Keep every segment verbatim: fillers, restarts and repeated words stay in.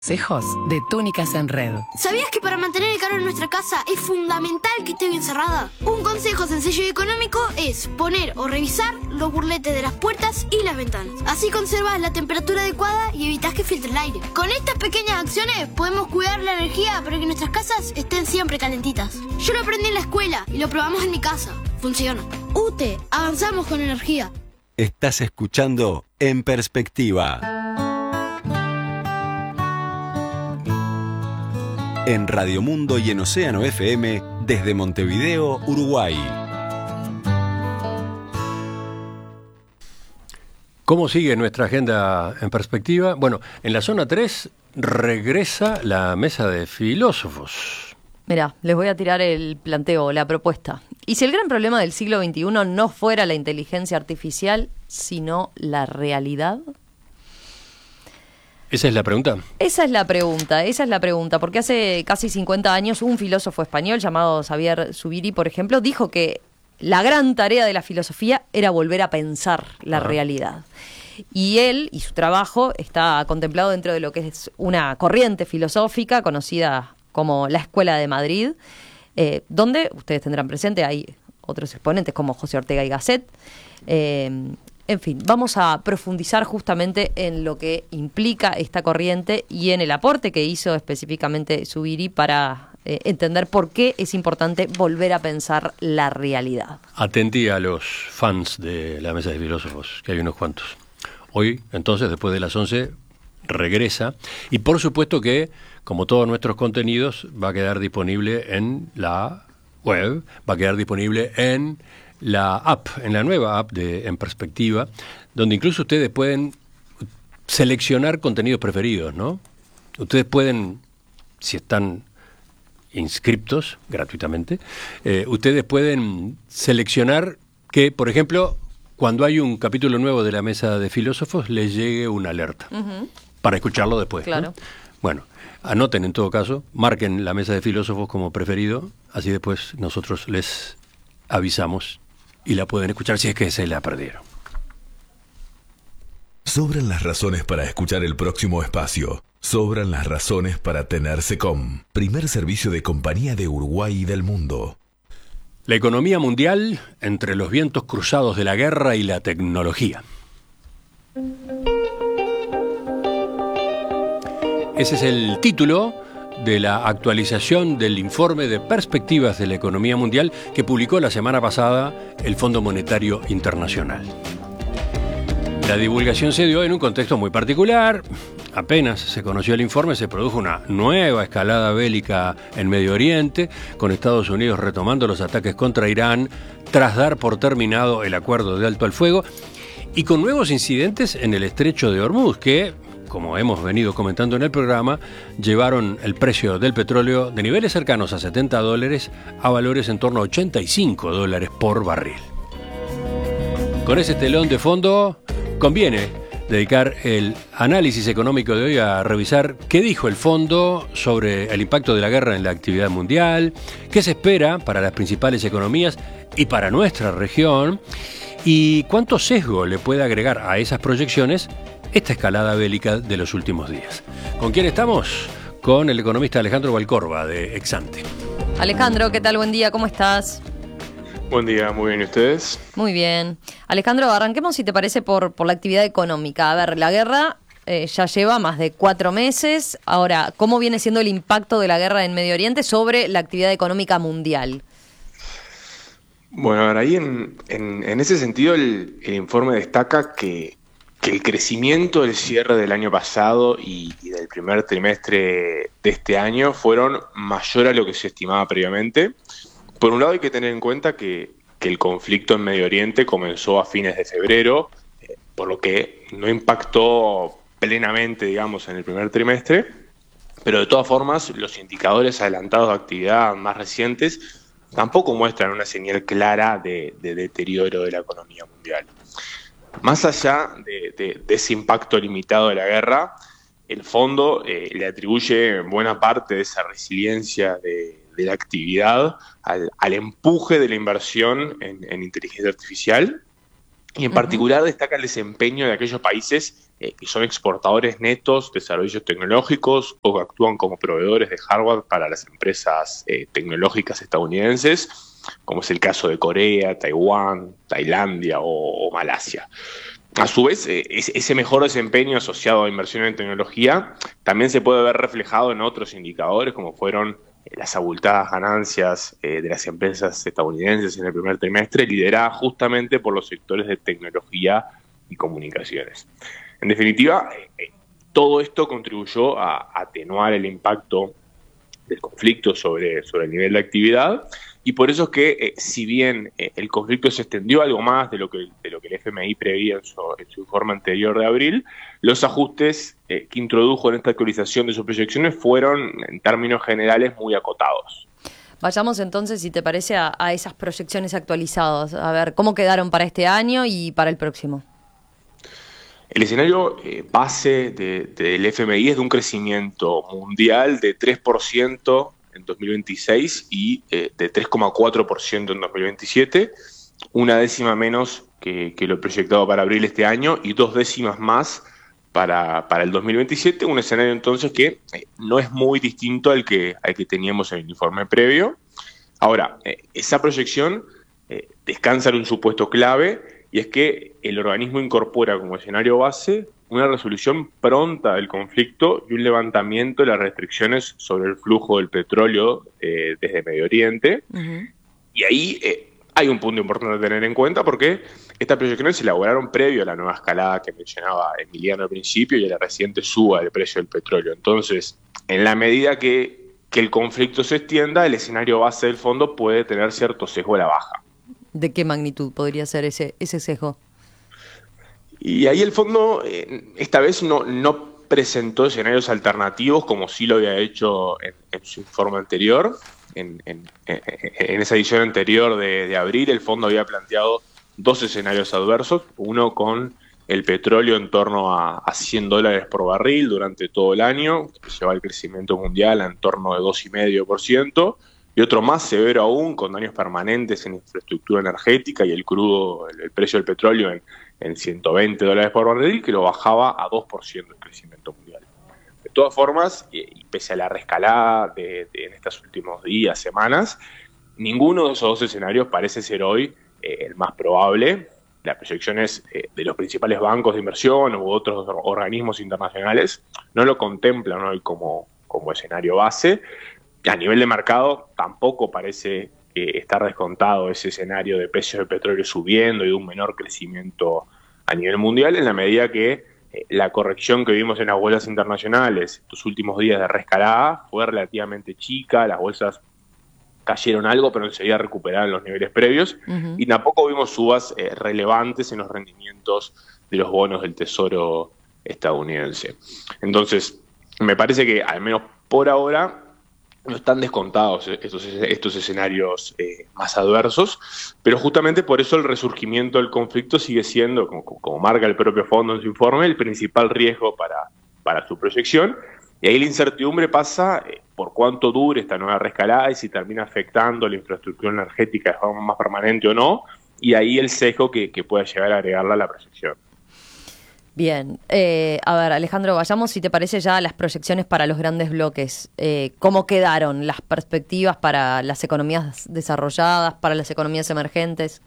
Consejos de Túnicas en Red. ¿Sabías que para mantener el calor en nuestra casa es fundamental que esté bien cerrada? Un consejo sencillo y económico es poner o revisar los burletes de las puertas y las ventanas. Así conservas la temperatura adecuada y evitas que filtre el aire. Con estas pequeñas acciones podemos cuidar la energía para que nuestras casas estén siempre calentitas. Yo lo aprendí en la escuela y lo probamos en mi casa. Funciona. U T E, avanzamos con energía. Estás escuchando En Perspectiva. En Radio Mundo y en Océano F M desde Montevideo, Uruguay. ¿Cómo sigue nuestra agenda en perspectiva? Bueno, en la zona tres regresa la mesa de filósofos. Mirá, les voy a tirar el planteo, la propuesta. ¿Y si el gran problema del siglo veintiuno no fuera la inteligencia artificial, sino la realidad? ¿Esa es la pregunta? Esa es la pregunta, esa es la pregunta, porque hace casi cincuenta años un filósofo español llamado Xavier Zubiri, por ejemplo, dijo que la gran tarea de la filosofía era volver a pensar la ah. realidad. Y él y su trabajo está contemplado dentro de lo que es una corriente filosófica conocida como la Escuela de Madrid, eh, donde, ustedes tendrán presente, hay otros exponentes como José Ortega y Gasset. Eh, En fin, vamos a profundizar justamente en lo que implica esta corriente y en el aporte que hizo específicamente Zubiri para eh, entender por qué es importante volver a pensar la realidad. Atendí a los fans de la mesa de filósofos, que hay unos cuantos. Hoy, entonces, después de las once, regresa. Y por supuesto que, como todos nuestros contenidos, va a quedar disponible en la web, va a quedar disponible en la app, en la nueva app de En Perspectiva, donde incluso ustedes pueden seleccionar contenidos preferidos, ¿no? Ustedes pueden, si están inscriptos gratuitamente, eh, ustedes pueden seleccionar que, por ejemplo, cuando hay un capítulo nuevo de la Mesa de Filósofos, les llegue una alerta uh-huh. para escucharlo después. Claro. ¿no? Bueno, anoten en todo caso, marquen la Mesa de Filósofos como preferido, así después nosotros les avisamos y la pueden escuchar si es que se la perdieron. Sobran las razones para escuchar el próximo espacio. Sobran las razones para tener SECOM, primer servicio de compañía de Uruguay y del mundo. La economía mundial entre los vientos cruzados de la guerra y la tecnología. Ese es el título de la actualización del informe de perspectivas de la economía mundial que publicó la semana pasada el Fondo Monetario Internacional. La divulgación se dio en un contexto muy particular. Apenas se conoció el informe, se produjo una nueva escalada bélica en Medio Oriente, con Estados Unidos retomando los ataques contra Irán tras dar por terminado el acuerdo de alto al fuego, y con nuevos incidentes en el estrecho de Hormuz que, como hemos venido comentando en el programa, llevaron el precio del petróleo de niveles cercanos a setenta dólares a valores en torno a ochenta y cinco dólares por barril. Con ese telón de fondo, conviene dedicar el análisis económico de hoy a revisar qué dijo el fondo sobre el impacto de la guerra en la actividad mundial, qué se espera para las principales economías y para nuestra región, y cuánto sesgo le puede agregar a esas proyecciones esta escalada bélica de los últimos días. ¿Con quién estamos? Con el economista Alejandro Valcorba, de Exante. Alejandro, ¿qué tal? Buen día, ¿cómo estás? Buen día, muy bien, ¿y ustedes? Muy bien. Alejandro, arranquemos, si te parece, por, por la actividad económica. A ver, la guerra eh, ya lleva más de cuatro meses. Ahora, ¿cómo viene siendo el impacto de la guerra en Medio Oriente sobre la actividad económica mundial? Bueno, a ver, ahí en, en, en ese sentido el, el informe destaca que que el crecimiento del cierre del año pasado y, y del primer trimestre de este año fueron mayor a lo que se estimaba previamente. Por un lado hay que tener en cuenta que, que el conflicto en Medio Oriente comenzó a fines de febrero, eh, por lo que no impactó plenamente, digamos, en el primer trimestre, pero de todas formas los indicadores adelantados de actividad más recientes tampoco muestran una señal clara de, de deterioro de la economía mundial. Más allá de, de, de ese impacto limitado de la guerra, el fondo eh, le atribuye buena parte de esa resiliencia de, de la actividad al, al empuje de la inversión en, en inteligencia artificial, y en particular destaca el desempeño de aquellos países eh, que son exportadores netos de servicios tecnológicos o que actúan como proveedores de hardware para las empresas eh, tecnológicas estadounidenses, como es el caso de Corea, Taiwán, Tailandia o, o Malasia. A su vez, eh, ese mejor desempeño asociado a inversión en tecnología también se puede ver reflejado en otros indicadores, como fueron eh, las abultadas ganancias eh, de las empresas estadounidenses en el primer trimestre, lideradas justamente por los sectores de tecnología y comunicaciones. En definitiva, eh, todo esto contribuyó a atenuar el impacto del conflicto sobre, sobre el nivel de actividad, y por eso es que, eh, si bien eh, el conflicto se extendió algo más de lo que, de lo que el F M I preveía en su, en su informe anterior de abril, los ajustes eh, que introdujo en esta actualización de sus proyecciones fueron, en términos generales, muy acotados. Vayamos entonces, si te parece, a, a esas proyecciones actualizadas. A ver, ¿cómo quedaron para este año y para el próximo? El escenario eh, base de, del F M I es de un crecimiento mundial de tres por ciento en dos mil veintiséis y eh, de tres coma cuatro por ciento en dos mil veintisiete, una décima menos que, que lo proyectado para abril este año y dos décimas más para, para el dos mil veintisiete, un escenario entonces que eh, no es muy distinto al que, al que teníamos en el informe previo. Ahora, eh, esa proyección eh, descansa en un supuesto clave, y es que el organismo incorpora como escenario base una resolución pronta del conflicto y un levantamiento de las restricciones sobre el flujo del petróleo eh, desde Medio Oriente. Uh-huh. Y ahí eh, hay un punto importante a tener en cuenta, porque estas proyecciones se elaboraron previo a la nueva escalada que mencionaba Emiliano al principio y a la reciente suba del precio del petróleo. Entonces, en la medida que, que el conflicto se extienda, el escenario base del fondo puede tener cierto sesgo a la baja. ¿De qué magnitud podría ser ese, ese sesgo? Y ahí el fondo eh, esta vez no, no presentó escenarios alternativos como sí lo había hecho en, en su informe anterior. En, en, en esa edición anterior de, de abril, el fondo había planteado dos escenarios adversos, uno con el petróleo en torno a, a cien dólares por barril durante todo el año, que lleva el crecimiento mundial a en torno de dos coma cinco por ciento, y otro más severo aún, con daños permanentes en infraestructura energética y el crudo, el, el precio del petróleo en, en ciento veinte dólares por barril, que lo bajaba a dos por ciento el crecimiento mundial. De todas formas, y pese a la reescalada de, de en estos últimos días, semanas, ninguno de esos dos escenarios parece ser hoy eh, el más probable. Las proyecciones eh, de los principales bancos de inversión u otros organismos internacionales no lo contemplan hoy como, como escenario base. A nivel de mercado tampoco parece eh, estar descontado ese escenario de precios de petróleo subiendo y de un menor crecimiento a nivel mundial, en la medida que eh, la corrección que vimos en las bolsas internacionales estos últimos días de reescalada fue relativamente chica. Las bolsas cayeron algo, pero enseguida recuperaron los niveles previos. Uh-huh. Y tampoco vimos subas eh, relevantes en los rendimientos de los bonos del Tesoro estadounidense. Entonces, me parece que al menos por ahora no están descontados estos, estos escenarios eh, más adversos, pero justamente por eso el resurgimiento del conflicto sigue siendo, como, como marca el propio fondo en su informe, el principal riesgo para, para su proyección. Y ahí la incertidumbre pasa eh, por cuánto dure esta nueva reescalada y si termina afectando la infraestructura energética de forma más permanente o no, y ahí el sesgo que, que pueda llegar a agregarla a la proyección. Bien, eh, a ver, Alejandro, vayamos, si te parece, ya a las proyecciones para los grandes bloques. Eh, ¿Cómo quedaron las perspectivas para las economías desarrolladas, para las economías emergentes?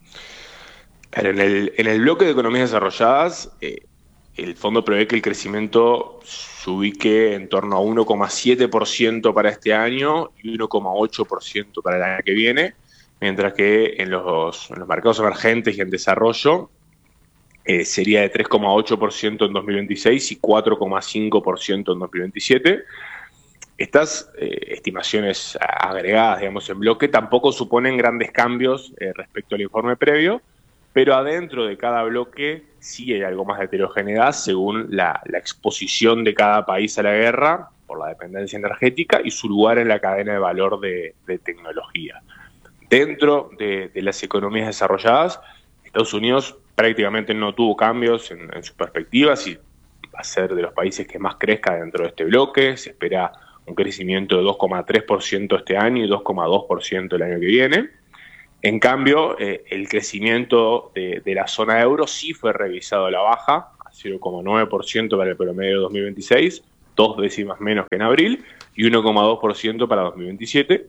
En el, en el bloque de economías desarrolladas, eh, el fondo prevé que el crecimiento se ubique en torno a uno coma siete por ciento para este año y uno coma ocho por ciento para el año que viene, mientras que en los, en los mercados emergentes y en desarrollo Eh, sería de tres coma ocho por ciento en dos mil veintiséis y cuatro coma cinco por ciento en dos mil veintisiete. Estas eh, estimaciones agregadas, digamos, en bloque, tampoco suponen grandes cambios eh, respecto al informe previo, pero adentro de cada bloque sí hay algo más de heterogeneidad según la, la exposición de cada país a la guerra por la dependencia energética y su lugar en la cadena de valor de, de tecnología. Dentro de, de las economías desarrolladas, Estados Unidos prácticamente no tuvo cambios en, en sus perspectivas y va a ser de los países que más crezca dentro de este bloque. Se espera un crecimiento de dos coma tres por ciento este año y dos coma dos por ciento el año que viene. En cambio, eh, el crecimiento de, de la zona euro sí fue revisado a la baja, cero coma nueve por ciento para el promedio de dos mil veintiséis, dos décimas menos que en abril, y uno coma dos por ciento para dos mil veintisiete.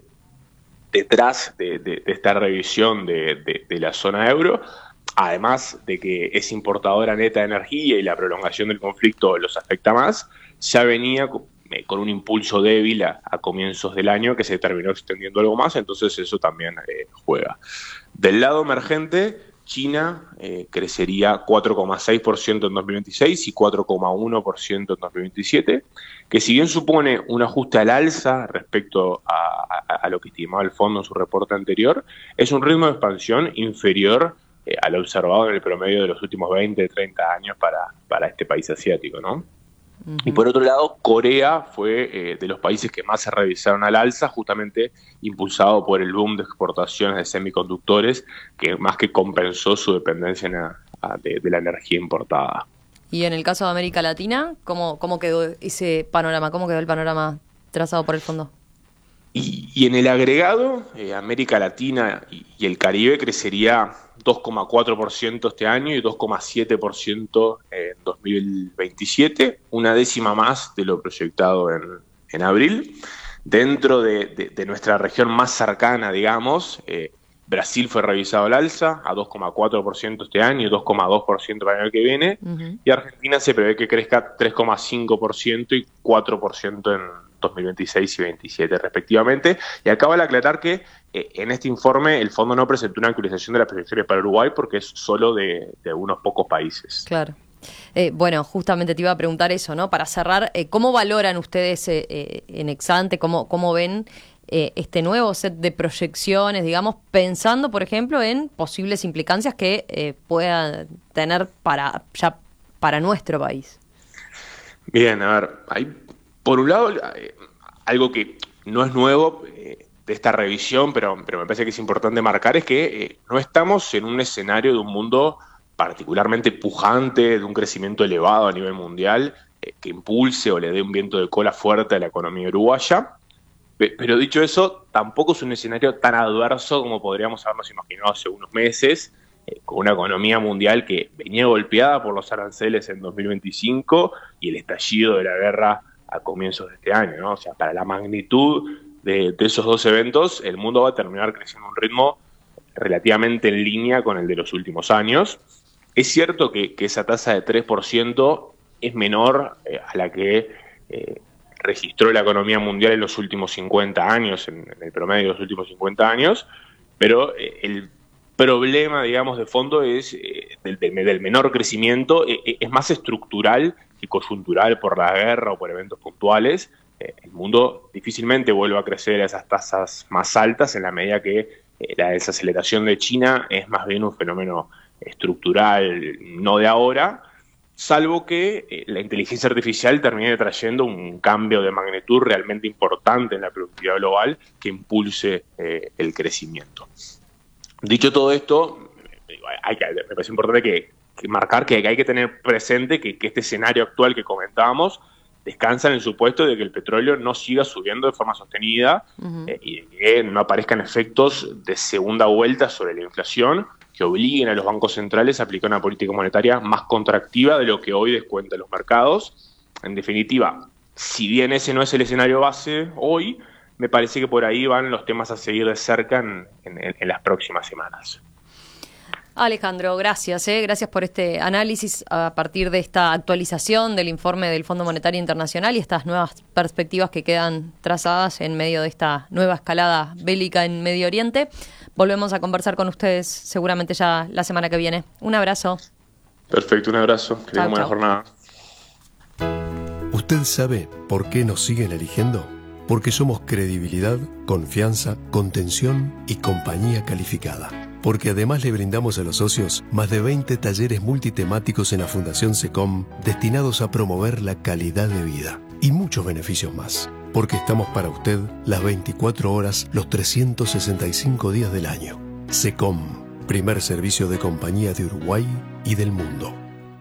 Detrás de, de, de esta revisión de, de, de la zona euro, además de que es importadora neta de energía y la prolongación del conflicto los afecta más, ya venía con, eh, con un impulso débil a, a comienzos del año que se terminó extendiendo algo más, entonces eso también eh, juega. Del lado emergente, China eh, crecería cuatro coma seis por ciento en dos mil veintiséis y cuatro coma uno por ciento en dos mil veintisiete, que si bien supone un ajuste al alza respecto a, a, a lo que estimaba el fondo en su reporte anterior, es un ritmo de expansión inferior eh, al observado en el promedio de los últimos veinte, treinta años para, para este país asiático, ¿no? Uh-huh. Y por otro lado, Corea fue eh, de los países que más se revisaron al alza, justamente impulsado por el boom de exportaciones de semiconductores, que más que compensó su dependencia en a, a de, de la energía importada. Y en el caso de América Latina, ¿cómo, cómo quedó ese panorama? ¿Cómo quedó el panorama trazado por el fondo? Y, y en el agregado, eh, América Latina y, y el Caribe crecería dos coma cuatro por ciento este año y dos coma siete por ciento en dos mil veintisiete, una décima más de lo proyectado en, en abril. Dentro de, de, de nuestra región más cercana, digamos, eh, Brasil fue revisado al alza a dos coma cuatro por ciento este año y dos coma dos por ciento para el año que viene, uh-huh. y Argentina se prevé que crezca tres coma cinco por ciento y cuatro por ciento en dos mil veintiséis y veintisiete respectivamente. Y acá vale aclarar que eh, en este informe el fondo no presentó una actualización de las proyecciones para Uruguay porque es solo de, de unos pocos países. Claro. Eh, bueno, justamente te iba a preguntar eso, ¿no? Para cerrar, eh, ¿cómo valoran ustedes eh, eh, en ex ante, cómo, cómo ven eh, este nuevo set de proyecciones, digamos, pensando, por ejemplo, en posibles implicancias que eh, puedan tener para ya para nuestro país? Bien, a ver, hay por un lado eh, algo que no es nuevo eh, de esta revisión, pero, pero me parece que es importante marcar, es que eh, no estamos en un escenario de un mundo particularmente pujante, de un crecimiento elevado a nivel mundial, eh, que impulse o le dé un viento de cola fuerte a la economía uruguaya. Pe- pero dicho eso, tampoco es un escenario tan adverso como podríamos habernos imaginado hace unos meses, eh, con una economía mundial que venía golpeada por los aranceles en dos mil veinticinco y el estallido de la guerra a comienzos de este año, ¿no? O sea, para la magnitud de, de esos dos eventos, el mundo va a terminar creciendo a un ritmo relativamente en línea con el de los últimos años. Es cierto que, que esa tasa de tres por ciento es menor eh, a la que eh, registró la economía mundial en los últimos cincuenta años, en, en el promedio de los últimos cincuenta años, pero eh, el problema, digamos, de fondo es eh, del, del menor crecimiento, eh, es más estructural que coyuntural por la guerra o por eventos puntuales. Eh, el mundo difícilmente vuelve a crecer a esas tasas más altas en la medida que eh, la desaceleración de China es más bien un fenómeno estructural, no de ahora, salvo que eh, la inteligencia artificial termine trayendo un cambio de magnitud realmente importante en la productividad global que impulse eh, el crecimiento. Dicho todo esto, hay que, me parece importante que, que marcar que hay que tener presente que, que este escenario actual que comentábamos descansa en el supuesto de que el petróleo no siga subiendo de forma sostenida, uh-huh. eh, y que no aparezcan efectos de segunda vuelta sobre la inflación que obliguen a los bancos centrales a aplicar una política monetaria más contractiva de lo que hoy descuentan los mercados. En definitiva, si bien ese no es el escenario base hoy, me parece que por ahí van los temas a seguir de cerca en, en, en las próximas semanas. Alejandro, gracias, ¿eh? gracias por este análisis a partir de esta actualización del informe del Fondo Monetario Internacional y estas nuevas perspectivas que quedan trazadas en medio de esta nueva escalada bélica en Medio Oriente. Volvemos a conversar con ustedes seguramente ya la semana que viene. Un abrazo. Perfecto, un abrazo. Que tengan buena jornada. ¿Usted sabe por qué nos siguen eligiendo? Porque somos credibilidad, confianza, contención y compañía calificada. Porque además le brindamos a los socios más de veinte talleres multitemáticos en la Fundación SECOM destinados a promover la calidad de vida y muchos beneficios más. Porque estamos para usted las veinticuatro horas, los trescientos sesenta y cinco días del año. SECOM, primer servicio de compañía de Uruguay y del mundo.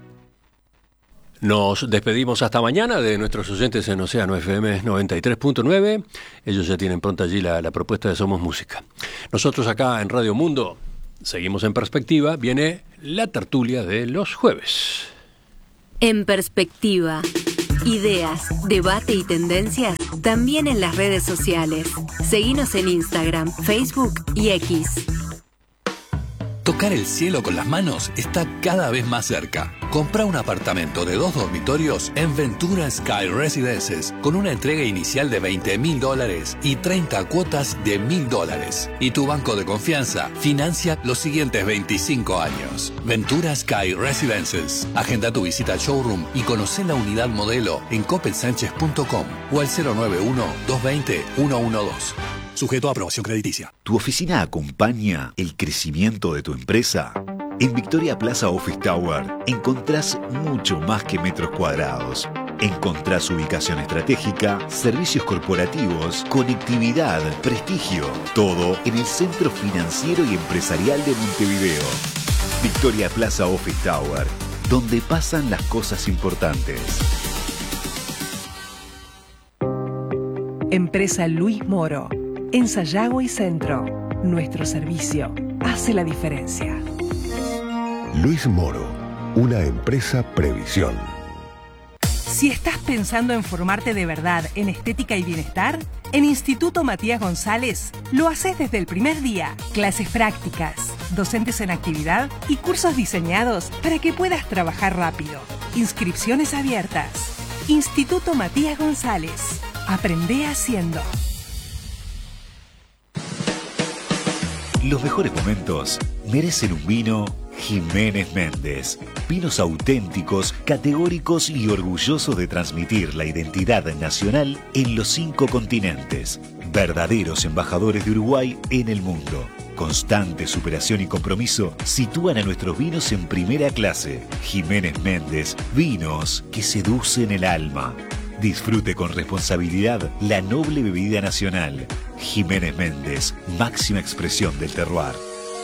Nos despedimos hasta mañana de nuestros oyentes en Océano F M noventa y tres punto nueve. Ellos ya tienen pronta allí la, la propuesta de Somos Música. Nosotros acá en Radio Mundo seguimos en perspectiva. Viene la tertulia de los jueves. En perspectiva. Ideas, debate y tendencias también en las redes sociales. Seguinos en Instagram, Facebook y X. Tocar el cielo con las manos está cada vez más cerca. Compra un apartamento de dos dormitorios en Ventura Sky Residences con una entrega inicial de veinte mil dólares y treinta cuotas de mil dólares. Y tu banco de confianza financia los siguientes veinticinco años. Ventura Sky Residences. Agenda tu visita al showroom y conoce la unidad modelo en coppel sánchez punto com o al cero nueve uno, dos dos cero, uno uno dos. Sujeto a aprobación crediticia. ¿Tu oficina acompaña el crecimiento de tu empresa? En Victoria Plaza Office Tower encontrás mucho más que metros cuadrados. Encontrás ubicación estratégica, servicios corporativos, conectividad, prestigio. Todo en el centro financiero y empresarial de Montevideo. Victoria Plaza Office Tower, donde pasan las cosas importantes. Empresa Luis Moro. En Sayago y Centro, nuestro servicio hace la diferencia. Luis Moro, una empresa Previsión. Si estás pensando en formarte de verdad en estética y bienestar, en Instituto Matías González lo haces desde el primer día. Clases prácticas, docentes en actividad y cursos diseñados para que puedas trabajar rápido. Inscripciones abiertas. Instituto Matías González. Aprende haciendo. Los mejores momentos merecen un vino Jiménez Méndez. Vinos auténticos, categóricos y orgullosos de transmitir la identidad nacional en los cinco continentes. Verdaderos embajadores de Uruguay en el mundo. Constante superación y compromiso sitúan a nuestros vinos en primera clase. Jiménez Méndez, vinos que seducen el alma. Disfrute con responsabilidad la noble bebida nacional. Jiménez Méndez, máxima expresión del terroir.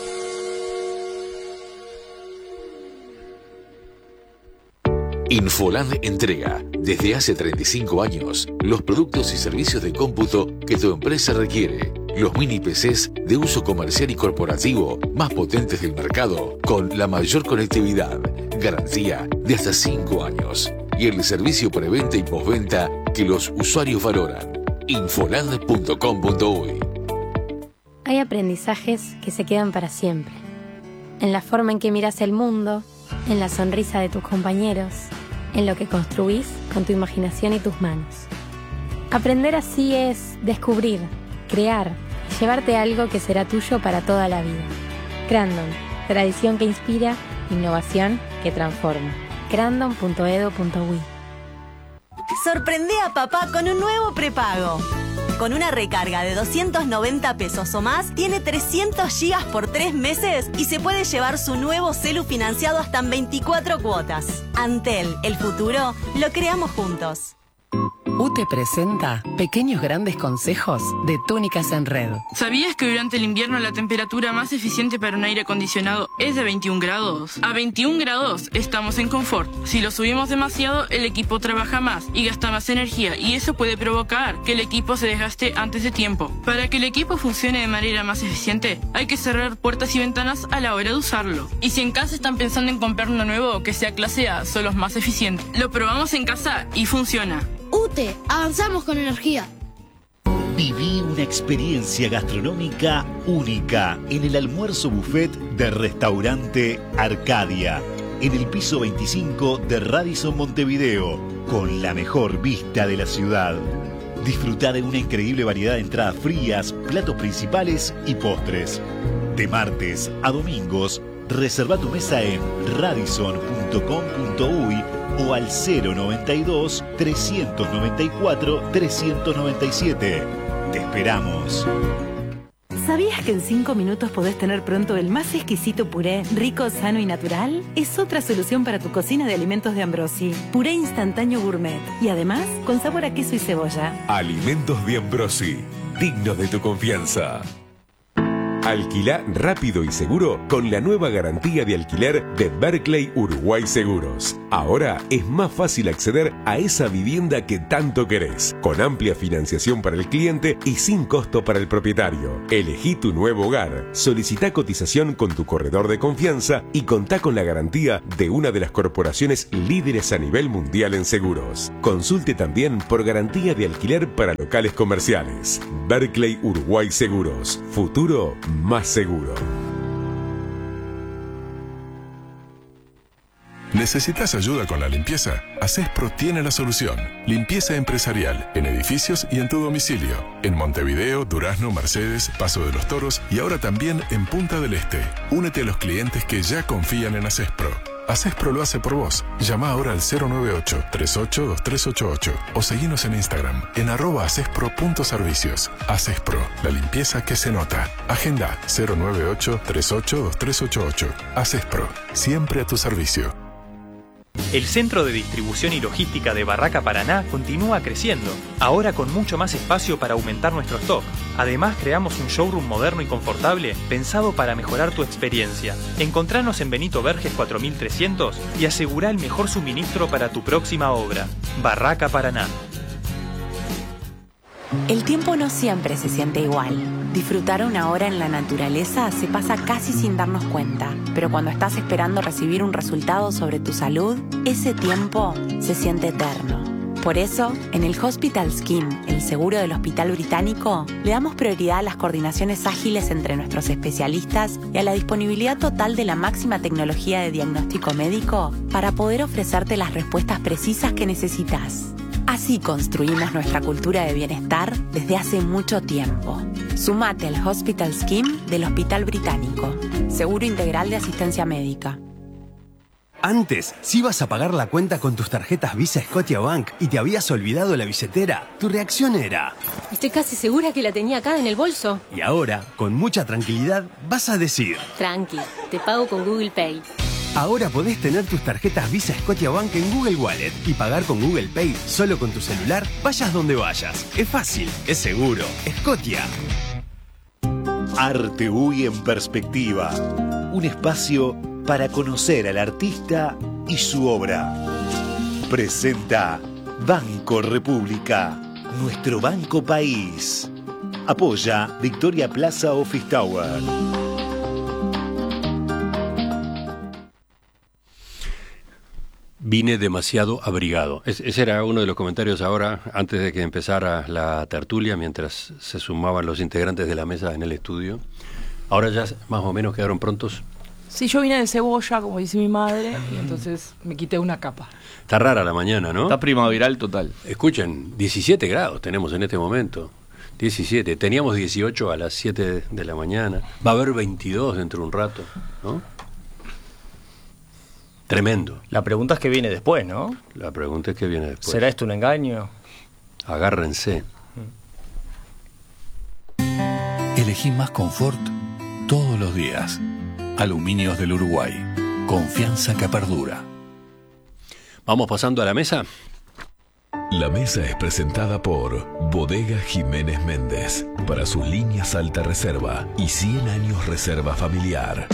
Infoland entrega, desde hace treinta y cinco años, los productos y servicios de cómputo que tu empresa requiere. Los mini P Cs de uso comercial y corporativo más potentes del mercado, con la mayor conectividad, garantía de hasta cinco años. Y el servicio preventa y postventa que los usuarios valoran. Infoland punto com punto uy. Hay aprendizajes que se quedan para siempre. En la forma en que miras el mundo, en la sonrisa de tus compañeros, en lo que construís con tu imaginación y tus manos. Aprender así es descubrir, crear y llevarte algo que será tuyo para toda la vida. Crandon, tradición que inspira, innovación que transforma. crandon punto edu punto uy. Sorprende a papá con un nuevo prepago. Con una recarga de doscientos noventa pesos o más, tiene trescientos gigas por tres meses y se puede llevar su nuevo celu financiado hasta en veinticuatro cuotas. Antel, el futuro, lo creamos juntos. U T E presenta pequeños grandes consejos de Túnicas en Red. ¿Sabías que durante el invierno la temperatura más eficiente para un aire acondicionado es de veintiún grados? A veintiún grados estamos en confort. Si lo subimos demasiado, el equipo trabaja más y gasta más energía, y eso puede provocar que el equipo se desgaste antes de tiempo. Para que el equipo funcione de manera más eficiente, hay que cerrar puertas y ventanas a la hora de usarlo. Y si en casa están pensando en comprar uno nuevo que sea clase A, son los más eficientes. Lo probamos en casa y funciona. U T E, avanzamos con energía. Viví una experiencia gastronómica única en el almuerzo buffet de Restaurante Arcadia, en el piso veinticinco de Radisson Montevideo, con la mejor vista de la ciudad. Disfrutá de una increíble variedad de entradas frías, platos principales y postres. De martes a domingos, reserva tu mesa en radisson punto com punto uy o al cero noventa y dos, trescientos noventa y cuatro, trescientos noventa y siete. Te esperamos. ¿Sabías que en cinco minutos podés tener pronto el más exquisito puré, rico, sano y natural? Es otra solución para tu cocina de alimentos de Ambrosi. Puré instantáneo gourmet y además con sabor a queso y cebolla. Alimentos de Ambrosi, dignos de tu confianza. Alquilá rápido y seguro con la nueva garantía de alquiler de Berkeley Uruguay Seguros. Ahora es más fácil acceder a esa vivienda que tanto querés, con amplia financiación para el cliente y sin costo para el propietario. Elegí tu nuevo hogar, solicita cotización con tu corredor de confianza y contá con la garantía de una de las corporaciones líderes a nivel mundial en seguros. Consulte también por garantía de alquiler para locales comerciales. Berkeley Uruguay Seguros. Futuro más seguro. ¿Necesitas ayuda con la limpieza? Acespro tiene la solución. Limpieza empresarial, en edificios y en tu domicilio. En Montevideo, Durazno, Mercedes, Paso de los Toros y ahora también en Punta del Este. Únete a los clientes que ya confían en Acespro. Acespro lo hace por vos. Llama ahora al cero nueve ocho, tres ocho, dos tres ocho ocho o seguinos en Instagram en arroba acespro.servicios. Acespro, la limpieza que se nota. Agenda cero nueve ocho, tres ocho, dos tres ocho ocho. Acespro, siempre a tu servicio. El Centro de Distribución y Logística de Barraca Paraná continúa creciendo, ahora con mucho más espacio para aumentar nuestro stock. Además, creamos un showroom moderno y confortable pensado para mejorar tu experiencia. Encontranos en Benito Verges cuatro mil trescientos y asegura el mejor suministro para tu próxima obra. Barraca Paraná. El tiempo no siempre se siente igual. Disfrutar una hora en la naturaleza se pasa casi sin darnos cuenta, pero cuando estás esperando recibir un resultado sobre tu salud, ese tiempo se siente eterno. Por eso, en el Hospital Scheme, el seguro del Hospital Británico, le damos prioridad a las coordinaciones ágiles entre nuestros especialistas y a la disponibilidad total de la máxima tecnología de diagnóstico médico para poder ofrecerte las respuestas precisas que necesitas. Así construimos nuestra cultura de bienestar desde hace mucho tiempo. Sumate al Hospital Scheme del Hospital Británico. Seguro integral de asistencia médica. Antes, si ibas a pagar la cuenta con tus tarjetas Visa Scotiabank y te habías olvidado la billetera, tu reacción era: estoy casi segura que la tenía acá en el bolso. Y ahora, con mucha tranquilidad, vas a decir: tranqui, te pago con Google Pay. Ahora podés tener tus tarjetas Visa Scotiabank en Google Wallet y pagar con Google Pay solo con tu celular, vayas donde vayas. Es fácil, es seguro. Scotia. Arte U Y en perspectiva. Un espacio para conocer al artista y su obra. Presenta Banco República, nuestro banco país. Apoya Victoria Plaza Office Tower. Vine demasiado abrigado. Es, ese era uno de los comentarios ahora, antes de que empezara la tertulia, mientras se sumaban los integrantes de la mesa en el estudio. Ahora ya más o menos quedaron prontos. Sí, yo vine de cebolla, como dice mi madre, y entonces me quité una capa. Está rara la mañana, ¿no? Está primaveral total. Escuchen, diecisiete grados tenemos en este momento. diecisiete. Teníamos dieciocho a las siete de la mañana. Va a haber veintidós dentro de un rato, ¿no? Tremendo. La pregunta es qué viene después, ¿no? La pregunta es qué viene después. ¿Será esto un engaño? Agárrense. Elegí más confort todos los días. Aluminios del Uruguay. Confianza que perdura. ¿Vamos pasando a la mesa? La mesa es presentada por Bodega Jiménez Méndez, para sus líneas alta reserva y cien años reserva familiar.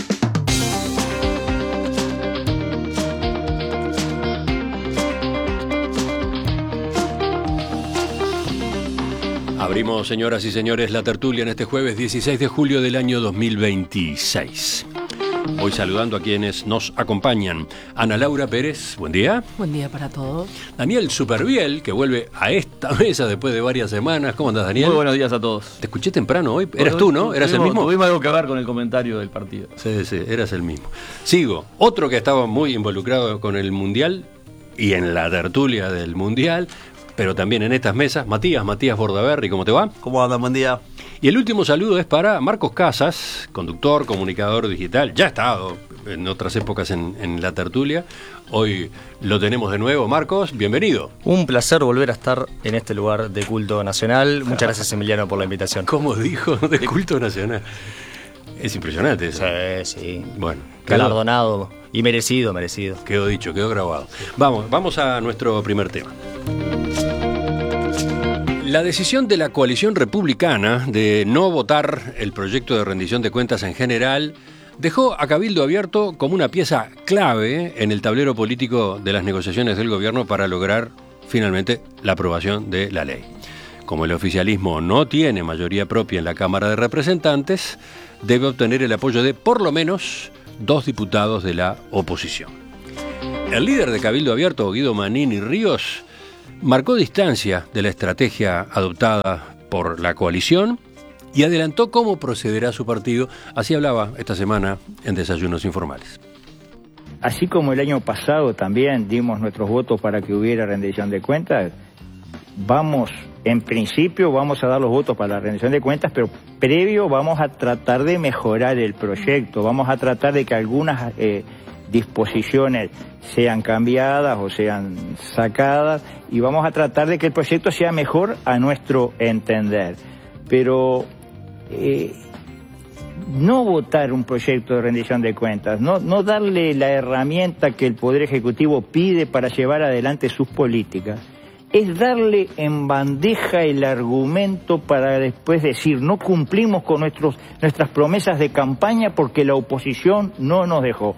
Abrimos, señoras y señores, la tertulia en este jueves dieciséis de julio del año dos mil veintiséis. Hoy saludando a quienes nos acompañan. Ana Laura Pérez, buen día. Buen día para todos. Daniel Superviel, que vuelve a esta mesa después de varias semanas. ¿Cómo andás, Daniel? Muy buenos días a todos. Te escuché temprano hoy. ¿Eras tú, no? ¿Eras el mismo? Tuvimos algo que ver con el comentario del partido. Sí, sí, eras el mismo. Sigo. Otro que estaba muy involucrado con el Mundial y en la tertulia del Mundial, pero también en estas mesas, Matías, Matías Bordaberry, ¿cómo te va? ¿Cómo andan? Buen día. Y el último saludo es para Marcos Casas, conductor, comunicador digital, ya ha estado en otras épocas en, en la tertulia, hoy lo tenemos de nuevo. Marcos, bienvenido. Un placer volver a estar en este lugar de culto nacional. Muchas gracias, Emiliano, por la invitación. ¿Cómo dijo? De culto nacional. Es impresionante eso. Sí, sí. Bueno. Galardonado y merecido, merecido. Quedó dicho, quedó grabado. Vamos, vamos a nuestro primer tema. La decisión de la coalición republicana de no votar el proyecto de rendición de cuentas en general dejó a Cabildo Abierto como una pieza clave en el tablero político de las negociaciones del gobierno para lograr finalmente la aprobación de la ley. Como el oficialismo no tiene mayoría propia en la Cámara de Representantes, debe obtener el apoyo de por lo menos dos diputados de la oposición. El líder de Cabildo Abierto, Guido Manini Ríos, marcó distancia de la estrategia adoptada por la coalición y adelantó cómo procederá su partido. Así hablaba esta semana en Desayunos Informales. Así como el año pasado también dimos nuestros votos para que hubiera rendición de cuentas, vamos, en principio vamos a dar los votos para la rendición de cuentas, pero previo vamos a tratar de mejorar el proyecto, vamos a tratar de que algunas eh, disposiciones sean cambiadas o sean sacadas y vamos a tratar de que el proyecto sea mejor a nuestro entender. Pero eh, no votar un proyecto de rendición de cuentas, no, no darle la herramienta que el Poder Ejecutivo pide para llevar adelante sus políticas, es darle en bandeja el argumento para después decir no cumplimos con nuestros, nuestras promesas de campaña porque la oposición no nos dejó.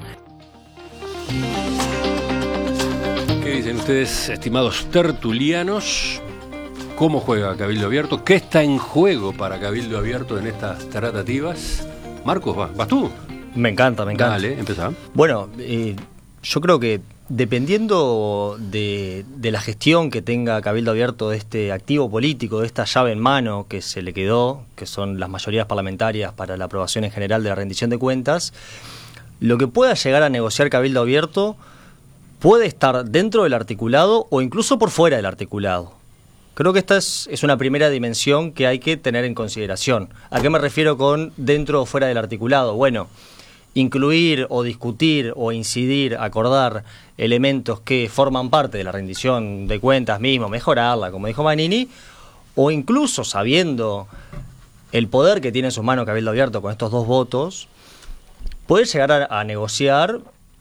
¿Qué dicen ustedes, estimados tertulianos? ¿Cómo juega Cabildo Abierto? ¿Qué está en juego para Cabildo Abierto en estas tratativas? Marcos, ¿vas, vas tú? Me encanta, me encanta. Dale, empezá. Bueno, eh, yo creo que dependiendo de, de la gestión que tenga Cabildo Abierto de este activo político, de esta llave en mano que se le quedó, que son las mayorías parlamentarias para la aprobación en general de la rendición de cuentas, lo que pueda llegar a negociar Cabildo Abierto puede estar dentro del articulado o incluso por fuera del articulado. Creo que esta es, es una primera dimensión que hay que tener en consideración. ¿A qué me refiero con dentro o fuera del articulado? Bueno, incluir o discutir o incidir, acordar elementos que forman parte de la rendición de cuentas mismo, mejorarla, como dijo Manini, o incluso sabiendo el poder que tiene en sus manos Cabildo Abierto con estos dos votos, puede llegar a, a negociar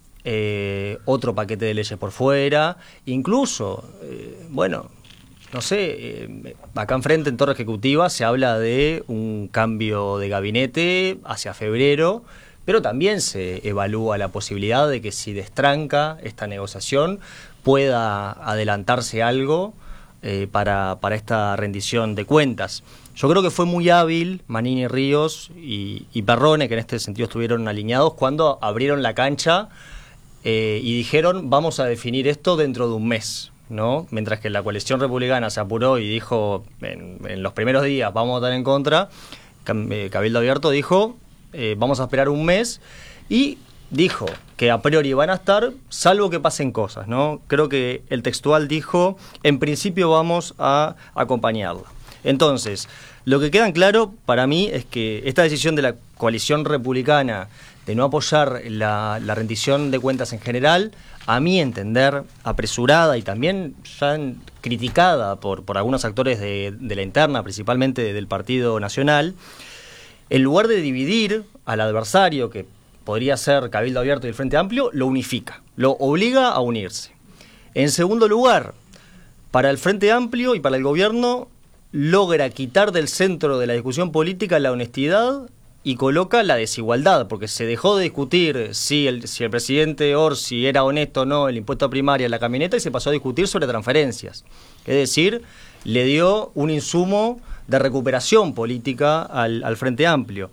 eh, otro paquete de leyes por fuera, incluso, eh, bueno, no sé, eh, acá enfrente en Torre Ejecutiva se habla de un cambio de gabinete hacia febrero, pero también se evalúa la posibilidad de que si destranca esta negociación pueda adelantarse algo eh, para, para esta rendición de cuentas. Yo creo que fue muy hábil Manini Ríos y, y Perrone, que en este sentido estuvieron alineados, cuando abrieron la cancha eh, y dijeron vamos a definir esto dentro de un mes, ¿no? Mientras que la coalición republicana se apuró y dijo en, en los primeros días vamos a votar en contra, Cabildo Abierto dijo eh, vamos a esperar un mes y dijo que a priori van a estar salvo que pasen cosas, ¿no? Creo que el textual dijo en principio vamos a acompañarla. Entonces, lo que queda en claro para mí es que esta decisión de la coalición republicana de no apoyar la, la rendición de cuentas en general, a mi entender, apresurada y también ya criticada por, por algunos actores de, de la interna, principalmente del Partido Nacional, en lugar de dividir al adversario, que podría ser Cabildo Abierto y el Frente Amplio, lo unifica, lo obliga a unirse. En segundo lugar, para el Frente Amplio y para el gobierno, logra quitar del centro de la discusión política la honestidad y coloca la desigualdad, porque se dejó de discutir si el, si el presidente Orsi era honesto o no el impuesto a primaria en la camioneta y se pasó a discutir sobre transferencias. Es decir, le dio un insumo de recuperación política al, al Frente Amplio.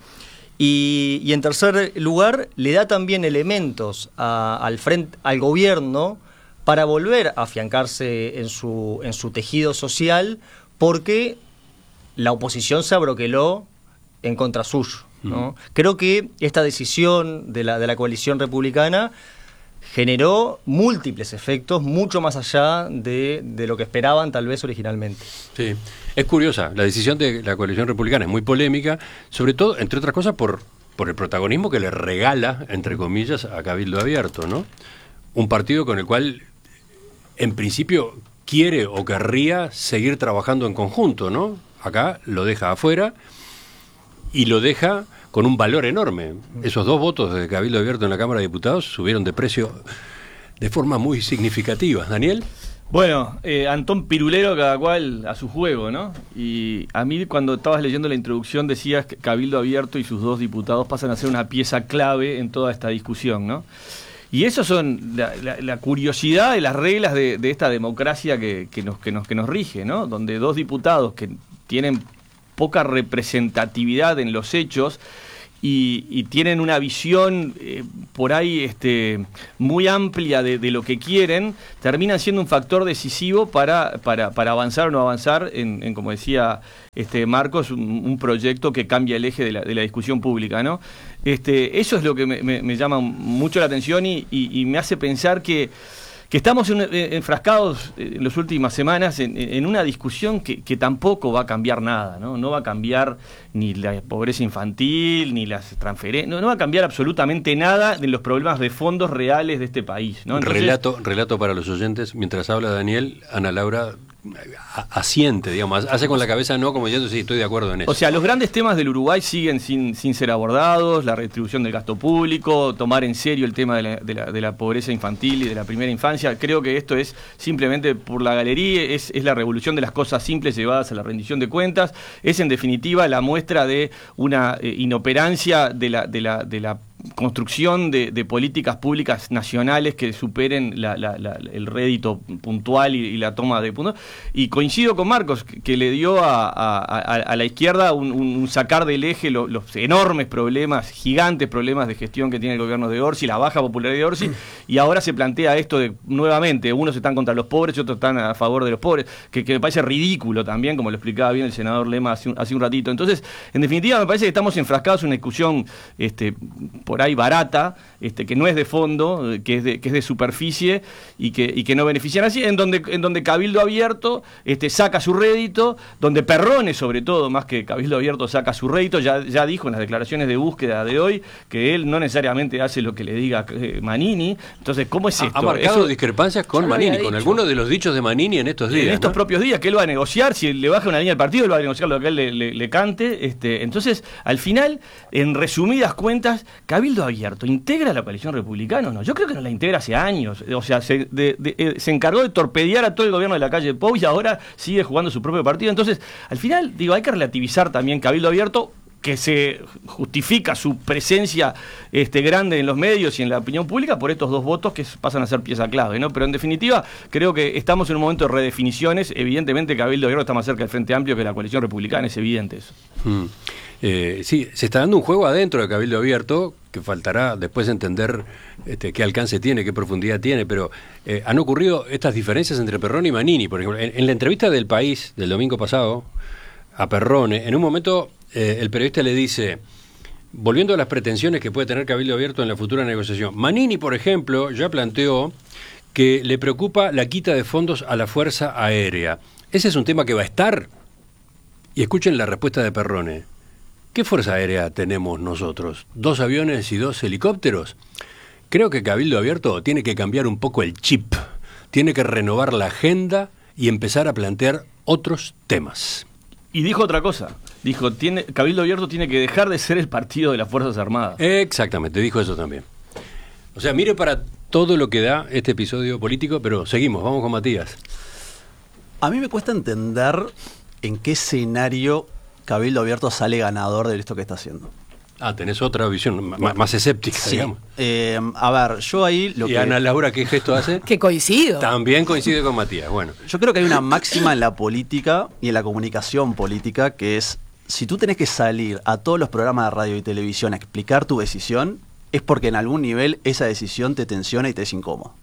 Y, y en tercer lugar, le da también elementos a, al, frente, al gobierno para volver a afiancarse en su, en su tejido social, porque la oposición se abroqueló en contra suyo, ¿no? Uh-huh. Creo que esta decisión de la, de la coalición republicana generó múltiples efectos, mucho más allá de, de lo que esperaban tal vez originalmente. Sí, es curiosa, la decisión de la coalición republicana es muy polémica, sobre todo, entre otras cosas, por, por el protagonismo que le regala, entre comillas, a Cabildo Abierto, ¿no? Un partido con el cual, en principio, quiere o querría seguir trabajando en conjunto, ¿no? Acá lo deja afuera y lo deja con un valor enorme. Esos dos votos de Cabildo Abierto en la Cámara de Diputados subieron de precio de forma muy significativa. ¿Daniel? Bueno, eh, Antón Pirulero, cada cual a su juego, ¿no? Y a mí cuando estabas leyendo la introducción decías que Cabildo Abierto y sus dos diputados pasan a ser una pieza clave en toda esta discusión, ¿no? Y eso son la, la, la curiosidad de las reglas de, de esta democracia que, que, nos, que, nos, que nos rige, ¿no? Donde dos diputados que tienen poca representatividad en los hechos y, y tienen una visión eh, por ahí este, muy amplia de, de lo que quieren, terminan siendo un factor decisivo para, para, para avanzar o no avanzar en, en como decía este, Marcos, un, un proyecto que cambia el eje de la, de la discusión pública, ¿no? Este, eso es lo que me, me, me llama mucho la atención y, y, y me hace pensar que que estamos en, en, enfrascados en las últimas semanas en, en una discusión que, que tampoco va a cambiar nada, ¿no? No va a cambiar ni la pobreza infantil, ni las transferencias, no, no va a cambiar absolutamente nada de los problemas de fondos reales de este país, ¿no? Entonces, relato, relato para los oyentes, mientras habla Daniel, Ana Laura asiente, digamos, hace con la cabeza no, como diciendo sí, estoy de acuerdo en eso. O sea, los grandes temas del Uruguay siguen sin, sin ser abordados, la redistribución del gasto público, tomar en serio el tema de la, de la, de la pobreza infantil y de la primera infancia. Creo que esto es simplemente por la galería, es, es la revolución de las cosas simples llevadas a la rendición de cuentas, es en definitiva la muestra de una eh, inoperancia de la, de la, de la construcción de, de políticas públicas nacionales que superen la, la, la, el rédito puntual y, y la toma de puntos. Y coincido con Marcos, que, que le dio a, a, a, a la izquierda un, un sacar del eje lo, los enormes problemas, gigantes problemas de gestión que tiene el gobierno de Orsi, la baja popularidad de Orsi, y ahora se plantea esto de nuevamente, unos están contra los pobres y otros están a favor de los pobres, que, que me parece ridículo también, como lo explicaba bien el senador Lema hace un, hace un ratito. Entonces, en definitiva, me parece que estamos enfrascados en una discusión este, por ahí barata, este, que no es de fondo, que es de, que es de superficie y que, y que no benefician así, en donde, en donde Cabildo Abierto este, saca su rédito, donde Perrone sobre todo, más que Cabildo Abierto saca su rédito, ya, ya dijo en las declaraciones de búsqueda de hoy que él no necesariamente hace lo que le diga eh, Manini. Entonces, ¿cómo es esto? Ha marcado Eso, discrepancias con Manini, con algunos de los dichos de Manini en estos días. En estos ¿no? propios días, que él va a negociar, si le baja una línea al partido, él va a negociar lo que él le, le, le cante. Este, entonces, al final, en resumidas cuentas, Cabildo Abierto ¿integra la coalición republicana o no? Yo creo que no la integra hace años. O sea, se, de, de, eh, se encargó de torpedear a todo el gobierno de la calle Pou y ahora sigue jugando su propio partido. Entonces, al final, digo, hay que relativizar también Cabildo Abierto, que se justifica su presencia este, grande en los medios y en la opinión pública por estos dos votos que pasan a ser pieza clave, ¿no? Pero en definitiva, creo que estamos en un momento de redefiniciones. Evidentemente, Cabildo Abierto está más cerca del Frente Amplio que la coalición republicana, es evidente eso. Mm. Eh, sí, se está dando un juego adentro de Cabildo Abierto, que faltará después entender este, qué alcance tiene, qué profundidad tiene, pero eh, han ocurrido estas diferencias entre Perrone y Manini. Por ejemplo, en, en la entrevista del País del domingo pasado, a Perrone, en un momento eh, el periodista le dice, volviendo a las pretensiones que puede tener Cabildo Abierto en la futura negociación, Manini, por ejemplo, ya planteó que le preocupa la quita de fondos a la Fuerza Aérea. ¿Ese es un tema que va a estar? Y escuchen la respuesta de Perrone. ¿Qué fuerza aérea tenemos nosotros? ¿Dos aviones y dos helicópteros? Creo que Cabildo Abierto tiene que cambiar un poco el chip, tiene que renovar la agenda y empezar a plantear otros temas. Y dijo otra cosa, dijo, tiene, Cabildo Abierto tiene que dejar de ser el partido de las Fuerzas Armadas. Exactamente, dijo eso también. O sea, mire para todo lo que da este episodio político, pero seguimos, vamos con Matías. A mí me cuesta entender en qué escenario Cabildo Abierto sale ganador de esto que está haciendo. Ah, tenés otra visión, m- más escéptica, sí. digamos. Eh, a ver, yo ahí lo ¿Y que... Ana Laura qué gesto hace? Que coincido. También coincide con Matías, bueno. Yo creo que hay una máxima en la política y en la comunicación política que es, si tú tenés que salir a todos los programas de radio y televisión a explicar tu decisión, es porque en algún nivel esa decisión te tensiona y te es incómodo.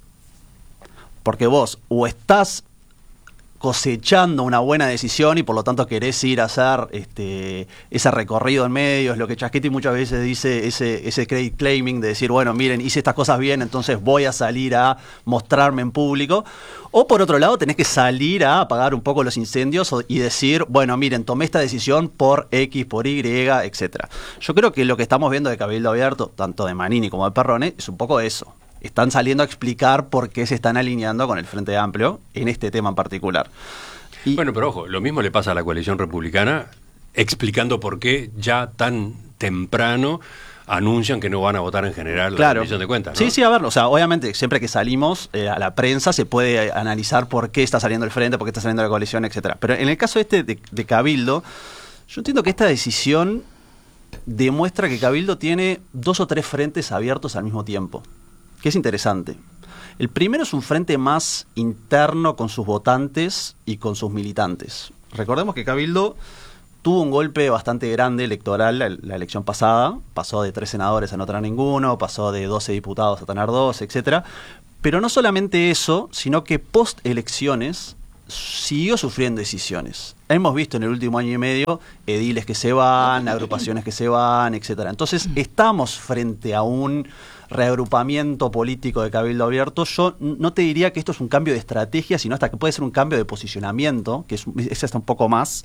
Porque vos o estás cosechando una buena decisión y por lo tanto querés ir a hacer este, ese recorrido en medios, lo que Chasquetti muchas veces dice, ese, ese credit claiming de decir, bueno, miren, hice estas cosas bien, entonces voy a salir a mostrarme en público. O por otro lado, tenés que salir a apagar un poco los incendios y decir, bueno, miren, tomé esta decisión por X, por Y, etcétera. Yo creo que lo que estamos viendo de Cabildo Abierto, tanto de Manini como de Perrone, es un poco eso. Están saliendo a explicar por qué se están alineando con el Frente Amplio en este tema en particular. Y, bueno, pero ojo, lo mismo le pasa a la coalición republicana, explicando por qué ya tan temprano anuncian que no van a votar en general Claro. la rendición de cuentas, ¿no? Sí, sí, a ver, o sea, obviamente siempre que salimos eh, a la prensa se puede analizar por qué está saliendo el frente, por qué está saliendo la coalición, etcétera. Pero en el caso este de, de Cabildo, yo entiendo que esta decisión demuestra que Cabildo tiene dos o tres frentes abiertos al mismo tiempo, que es interesante. El primero es un frente más interno con sus votantes y con sus militantes. Recordemos que Cabildo tuvo un golpe bastante grande electoral la, la elección pasada, pasó de tres senadores a no tener ninguno, pasó de doce diputados a tener dos, etcétera. Pero no solamente eso, sino que post elecciones siguió sufriendo decisiones. Hemos visto en el último año y medio ediles que se van, agrupaciones que se van, etcétera. Entonces estamos frente a un reagrupamiento político de Cabildo Abierto. Yo no te diría que esto es un cambio de estrategia, sino hasta que puede ser un cambio de posicionamiento, que es, es hasta un poco más.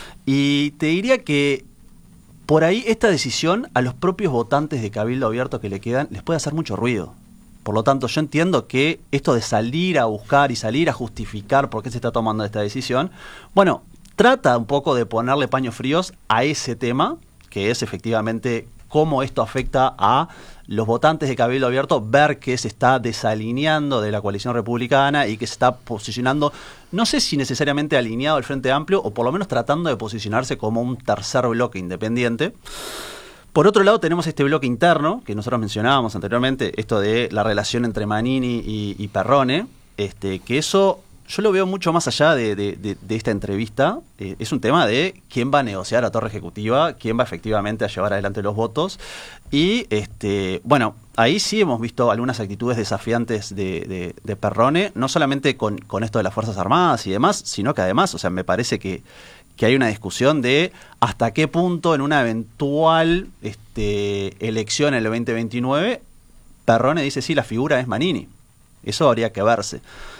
Y te diría que por ahí esta decisión a los propios votantes de Cabildo Abierto que le quedan les puede hacer mucho ruido. Por lo tanto, yo entiendo que esto de salir a buscar y salir a justificar por qué se está tomando esta decisión, bueno, trata un poco de ponerle paños fríos a ese tema, que es efectivamente cómo esto afecta a los votantes de Cabildo Abierto, ver que se está desalineando de la coalición republicana y que se está posicionando, no sé si necesariamente alineado al Frente Amplio, o por lo menos tratando de posicionarse como un tercer bloque independiente. Por otro lado, tenemos este bloque interno, que nosotros mencionábamos anteriormente, esto de la relación entre Manini y, y Perrone, este, que eso yo lo veo mucho más allá de, de, de, de esta entrevista. Eh, es un tema de quién va a negociar a torre ejecutiva, quién va efectivamente a llevar adelante los votos. Y, este, bueno, ahí sí hemos visto algunas actitudes desafiantes de, de, de Perrone, no solamente con, con esto de las Fuerzas Armadas y demás, sino que además, o sea, me parece que que hay una discusión de hasta qué punto en una eventual este, elección en el veinte veintinueve, Perrone dice sí, la figura es Manini. Eso habría que verse.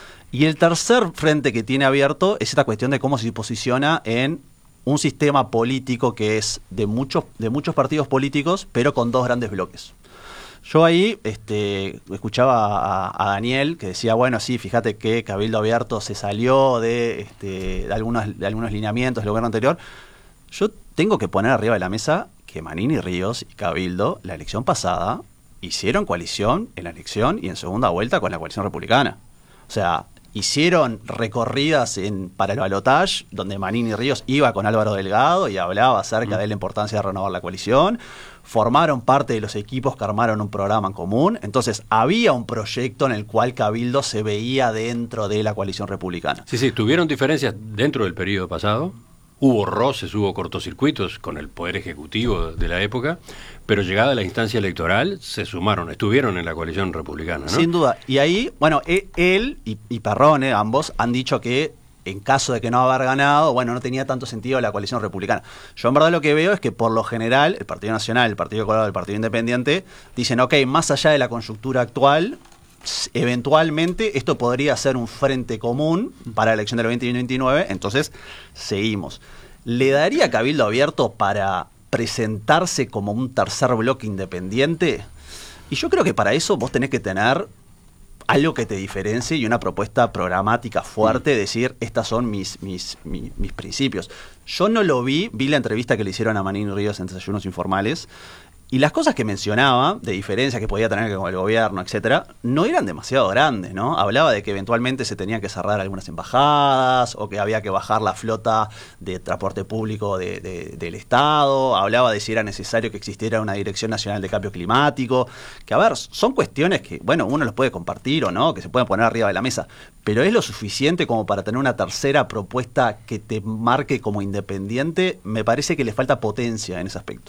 Y el tercer frente que tiene abierto es esta cuestión de cómo se posiciona en un sistema político que es de muchos, de muchos partidos políticos, pero con dos grandes bloques. Yo ahí este, escuchaba a, a Daniel que decía, bueno, sí, fíjate que Cabildo Abierto se salió de, este, de, algunos, de algunos lineamientos del gobierno anterior. Yo tengo que poner arriba de la mesa que Manini, Ríos y Cabildo, la elección pasada, hicieron coalición en la elección y en segunda vuelta con la coalición republicana. O sea, hicieron recorridas en, para el balotaje, donde Manini Ríos iba con Álvaro Delgado y hablaba acerca de la importancia de renovar la coalición. Formaron parte de los equipos que armaron un programa en común. Entonces, había un proyecto en el cual Cabildo se veía dentro de la coalición republicana. Sí, sí, tuvieron diferencias dentro del periodo pasado. Hubo roces, hubo cortocircuitos con el Poder Ejecutivo de la época, pero llegada a la instancia electoral se sumaron, estuvieron en la coalición republicana, ¿no? Sin duda. Y ahí, bueno, él y, y Perrone, ambos, han dicho que en caso de que no haber ganado, bueno, no tenía tanto sentido la coalición republicana. Yo en verdad lo que veo es que por lo general el Partido Nacional, el Partido Colorado, el Partido Independiente dicen, ok, más allá de la coyuntura actual, eventualmente esto podría ser un frente común para la elección del veinte veintinueve, entonces seguimos. ¿Le daría Cabildo Abierto para presentarse como un tercer bloque independiente? Y yo creo que para eso vos tenés que tener algo que te diferencie y una propuesta programática fuerte, decir, estas son mis, mis, mis, mis principios. Yo no lo vi, vi la entrevista que le hicieron a Manini Ríos en Desayunos Informales, y las cosas que mencionaba, de diferencias que podía tener con el gobierno, etcétera, no eran demasiado grandes, ¿no? Hablaba de que eventualmente se tenían que cerrar algunas embajadas, o que había que bajar la flota de transporte público de, de, del Estado, hablaba de si era necesario que existiera una Dirección Nacional de Cambio Climático, que a ver, son cuestiones que, bueno, uno los puede compartir o no, que se pueden poner arriba de la mesa, pero es lo suficiente como para tener una tercera propuesta que te marque como independiente. Me parece que le falta potencia en ese aspecto.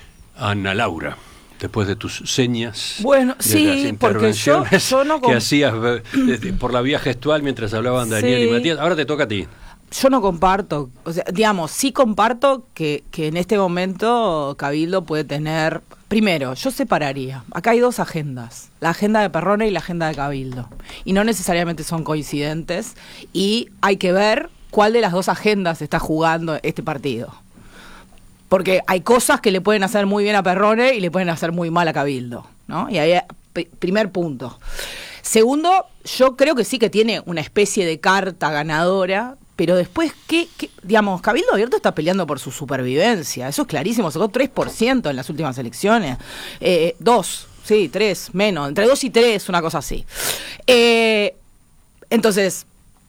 Ana Laura, después de tus señas, bueno, de sí, las porque yo, yo no que hacías eh, por la vía gestual mientras hablaban Daniel sí. y Matías, ahora te toca a ti. Yo no comparto, o sea, digamos, sí comparto que, que en este momento Cabildo puede tener, primero, yo separaría, acá hay dos agendas, la agenda de Perrone y la agenda de Cabildo, y no necesariamente son coincidentes, y hay que ver cuál de las dos agendas está jugando este partido. Porque hay cosas que le pueden hacer muy bien a Perrone y le pueden hacer muy mal a Cabildo, ¿no? Y ahí, primer punto. Segundo, yo creo que sí que tiene una especie de carta ganadora, pero después, ¿qué, qué? Digamos, Cabildo Abierto está peleando por su supervivencia, eso es clarísimo, sacó tres por ciento en las últimas elecciones, eh, dos, sí, tres, menos, entre dos y tres, una cosa así. Eh, entonces...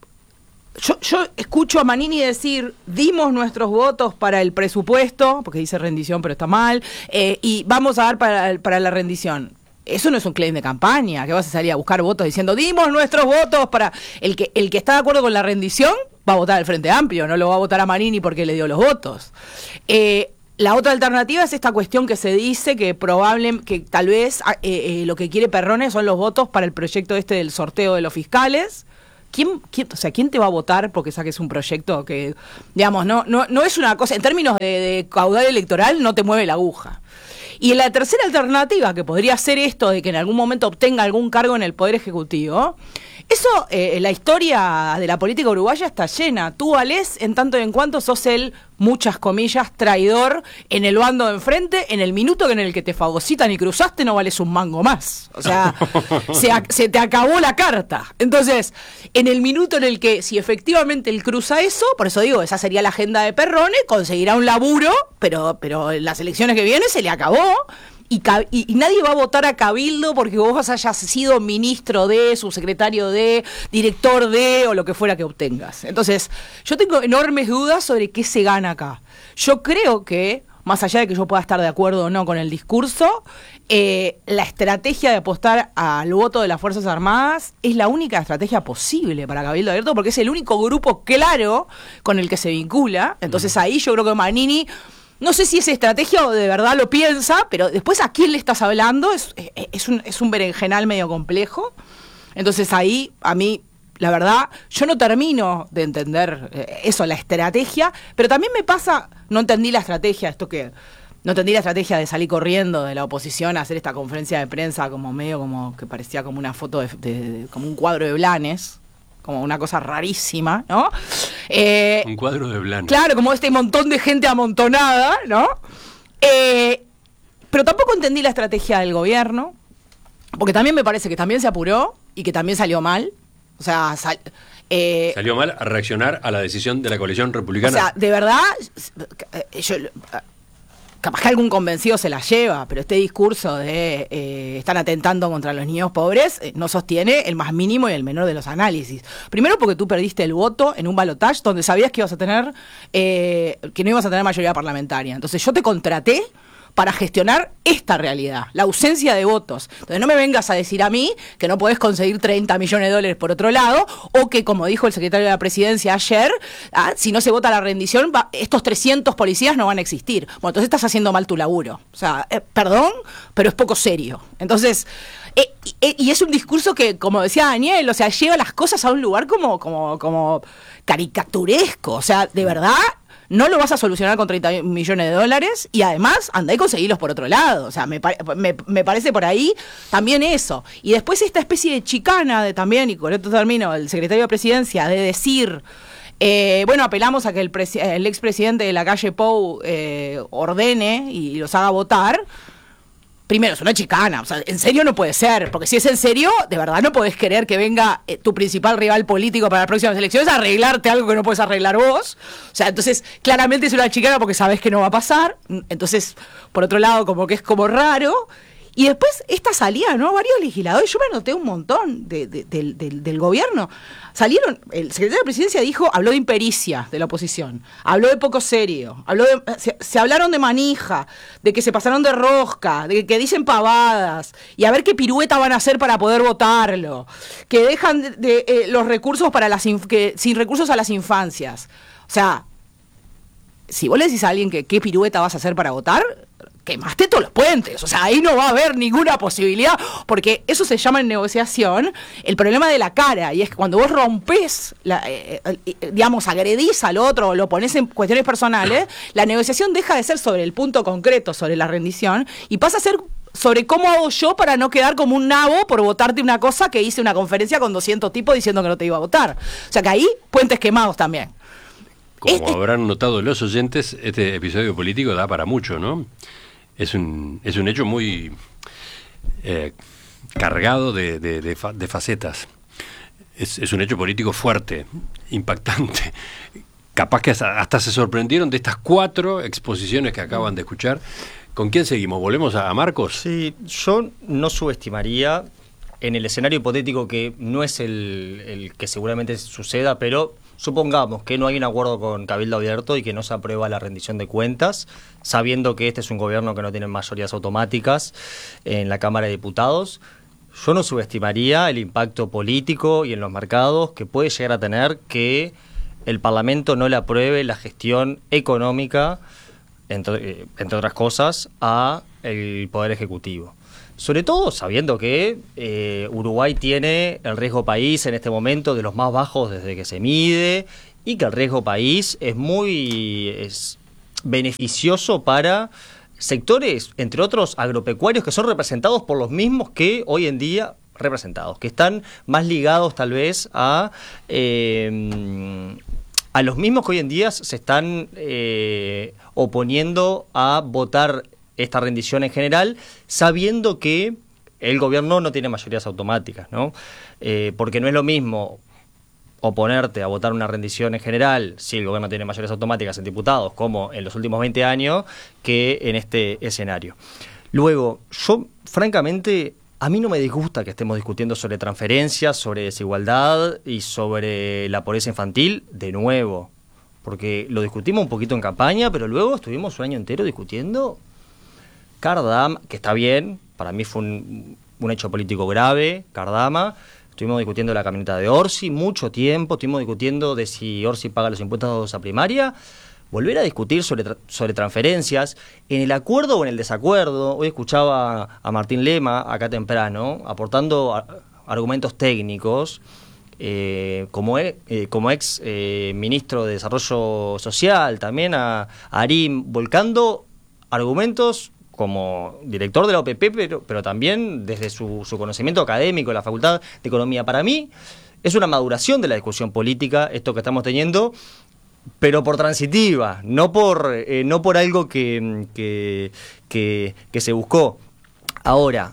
Yo, yo escucho a Manini decir, dimos nuestros votos para el presupuesto, porque dice rendición, pero está mal, eh, y vamos a dar para, para la rendición. Eso no es un claim de campaña, que vas a salir a buscar votos diciendo, dimos nuestros votos para... El que, el que está de acuerdo con la rendición va a votar al Frente Amplio, no lo va a votar a Manini porque le dio los votos. Eh, La otra alternativa es esta cuestión que se dice que probable, que tal vez eh, eh, lo que quiere Perrone son los votos para el proyecto este del sorteo de los fiscales. ¿Quién, quién, o sea, ¿quién te va a votar porque saques un proyecto que, digamos, no, no, no es una cosa, en términos de, de caudal electoral, no te mueve la aguja? Y la tercera alternativa, que podría ser esto de que en algún momento obtenga algún cargo en el Poder Ejecutivo, eso, eh, la historia de la política uruguaya está llena. Tú valés en tanto y en cuanto sos el, muchas comillas, traidor en el bando de enfrente. En el minuto en el que te fagocitan y cruzaste no vales un mango más. O sea, se, se te acabó la carta. Entonces, en el minuto en el que, si efectivamente él cruza eso, por eso digo, esa sería la agenda de Perrone, conseguirá un laburo, pero, pero en las elecciones que vienen se le acabó. Y, y, y nadie va a votar a Cabildo porque vos hayas sido ministro de, subsecretario de, director de, o lo que fuera que obtengas. Entonces, yo tengo enormes dudas sobre qué se gana acá. Yo creo que, más allá de que yo pueda estar de acuerdo o no con el discurso, eh, la estrategia de apostar al voto de las Fuerzas Armadas es la única estrategia posible para Cabildo Abierto, porque es el único grupo claro con el que se vincula. Entonces ahí yo creo que Manini... No sé si es estrategia o de verdad lo piensa, pero después a quién le estás hablando es, es, un, es un berenjenal medio complejo. Entonces ahí, a mí, la verdad, yo no termino de entender eh, eso, la estrategia, pero también me pasa, no entendí la estrategia, esto que... No entendí la estrategia de salir corriendo de la oposición a hacer esta conferencia de prensa como medio como que parecía como una foto de, de, de como un cuadro de Blanes. Como una cosa rarísima, ¿no? Eh, un cuadro de Blanes. Claro, como este montón de gente amontonada, ¿no? Eh, pero tampoco entendí la estrategia del gobierno, porque también me parece que también se apuró y que también salió mal. O sea, sal, eh, salió mal a reaccionar a la decisión de la coalición republicana. O sea, de verdad, yo... Capaz que algún convencido se la lleva, pero este discurso de eh, están atentando contra los niños pobres eh, no sostiene el más mínimo y el menor de los análisis. Primero porque tú perdiste el voto en un balotaje donde sabías que ibas a tener eh, que no ibas a tener mayoría parlamentaria. Entonces yo te contraté para gestionar esta realidad, la ausencia de votos. Entonces no me vengas a decir a mí que no podés conseguir treinta millones de dólares por otro lado, o que, como dijo el secretario de la Presidencia ayer, ah, si no se vota la rendición, va, estos trescientos policías no van a existir. Bueno, entonces estás haciendo mal tu laburo. O sea, eh, perdón, pero es poco serio. Entonces, eh, eh, y es un discurso que, como decía Daniel, o sea, lleva las cosas a un lugar como, como, como caricaturesco. O sea, de verdad... No lo vas a solucionar con treinta millones de dólares y además andá y conseguirlos por otro lado. O sea, me, me, me parece por ahí también eso. Y después esta especie de chicana de también, y con esto termino, el secretario de Presidencia, de decir, eh, bueno, apelamos a que el, el expresidente de la calle Pou eh, ordene y los haga votar. Primero, es una chicana, o sea, en serio no puede ser, porque si es en serio, de verdad no podés querer que venga eh, tu principal rival político para las próximas elecciones a arreglarte algo que no puedes arreglar vos. O sea, entonces, claramente es una chicana porque sabés que no va a pasar. Entonces, por otro lado, como que es como raro. Y después, esta salida, ¿no? Varios legisladores, yo me anoté un montón de, de, de, de, del gobierno. Salieron, el secretario de Presidencia dijo, habló de impericia de la oposición, habló de poco serio, habló de, se, se hablaron de manija, de que se pasaron de rosca, de que, que dicen pavadas, y a ver qué pirueta van a hacer para poder votarlo, que dejan de, de, eh, los recursos para las inf- que, sin recursos a las infancias. O sea, si vos le decís a alguien que qué pirueta vas a hacer para votar, quemaste todos los puentes, o sea, ahí no va a haber ninguna posibilidad, porque eso se llama en negociación el problema de la cara, y es que cuando vos rompés, la, eh, eh, digamos, agredís al otro, o lo ponés en cuestiones personales, la negociación deja de ser sobre el punto concreto, sobre la rendición, y pasa a ser sobre cómo hago yo para no quedar como un nabo por votarte una cosa que hice una conferencia con doscientos tipos diciendo que no te iba a votar. O sea que ahí, puentes quemados también. Como Este... habrán notado los oyentes, este episodio político da para mucho, ¿no? Es un, es un hecho muy eh, cargado de, de, de, fa, de facetas. es, es un hecho político fuerte, impactante. Capaz que hasta, hasta se sorprendieron de estas cuatro exposiciones que acaban de escuchar. ¿Con quién seguimos? ¿Volvemos a, a Marcos? Sí, yo no subestimaría, en el escenario hipotético que no es el, el que seguramente suceda, pero supongamos que no hay un acuerdo con Cabildo Abierto y que no se aprueba la rendición de cuentas, sabiendo que este es un gobierno que no tiene mayorías automáticas en la Cámara de Diputados. Yo no subestimaría el impacto político y en los mercados que puede llegar a tener que el Parlamento no le apruebe la gestión económica, entre, entre otras cosas, a el Poder Ejecutivo. Sobre todo sabiendo que eh, Uruguay tiene el riesgo país en este momento de los más bajos desde que se mide y que el riesgo país es muy es beneficioso para sectores, entre otros agropecuarios, que son representados por los mismos que hoy en día representados, que están más ligados tal vez a... Eh, a los mismos que hoy en día se están eh, oponiendo a votar esta rendición en general, sabiendo que el gobierno no tiene mayorías automáticas, ¿no? Eh, porque no es lo mismo oponerte a votar una rendición en general si el gobierno tiene mayorías automáticas en diputados, como en los últimos veinte años, que en este escenario. Luego, yo, francamente, a mí no me disgusta que estemos discutiendo sobre transferencias, sobre desigualdad y sobre la pobreza infantil de nuevo, porque lo discutimos un poquito en campaña, pero luego estuvimos un año entero discutiendo Cardama, que está bien, para mí fue un, un hecho político grave, Cardama, estuvimos discutiendo la camioneta de Orsi mucho tiempo, estuvimos discutiendo de si Orsi paga los impuestos a primaria. Volver a discutir sobre, tra sobre transferencias, en el acuerdo o en el desacuerdo. Hoy escuchaba a Martín Lema, acá temprano, aportando a, argumentos técnicos, eh, como, e, eh, como ex eh, ministro de Desarrollo Social, también a, a Arim, volcando argumentos como director de la O P P, pero, pero también desde su, su conocimiento académico en la Facultad de Economía. Para mí es una maduración de la discusión política, esto que estamos teniendo, pero por transitiva, no por eh, no por algo que, que, que, que se buscó. Ahora,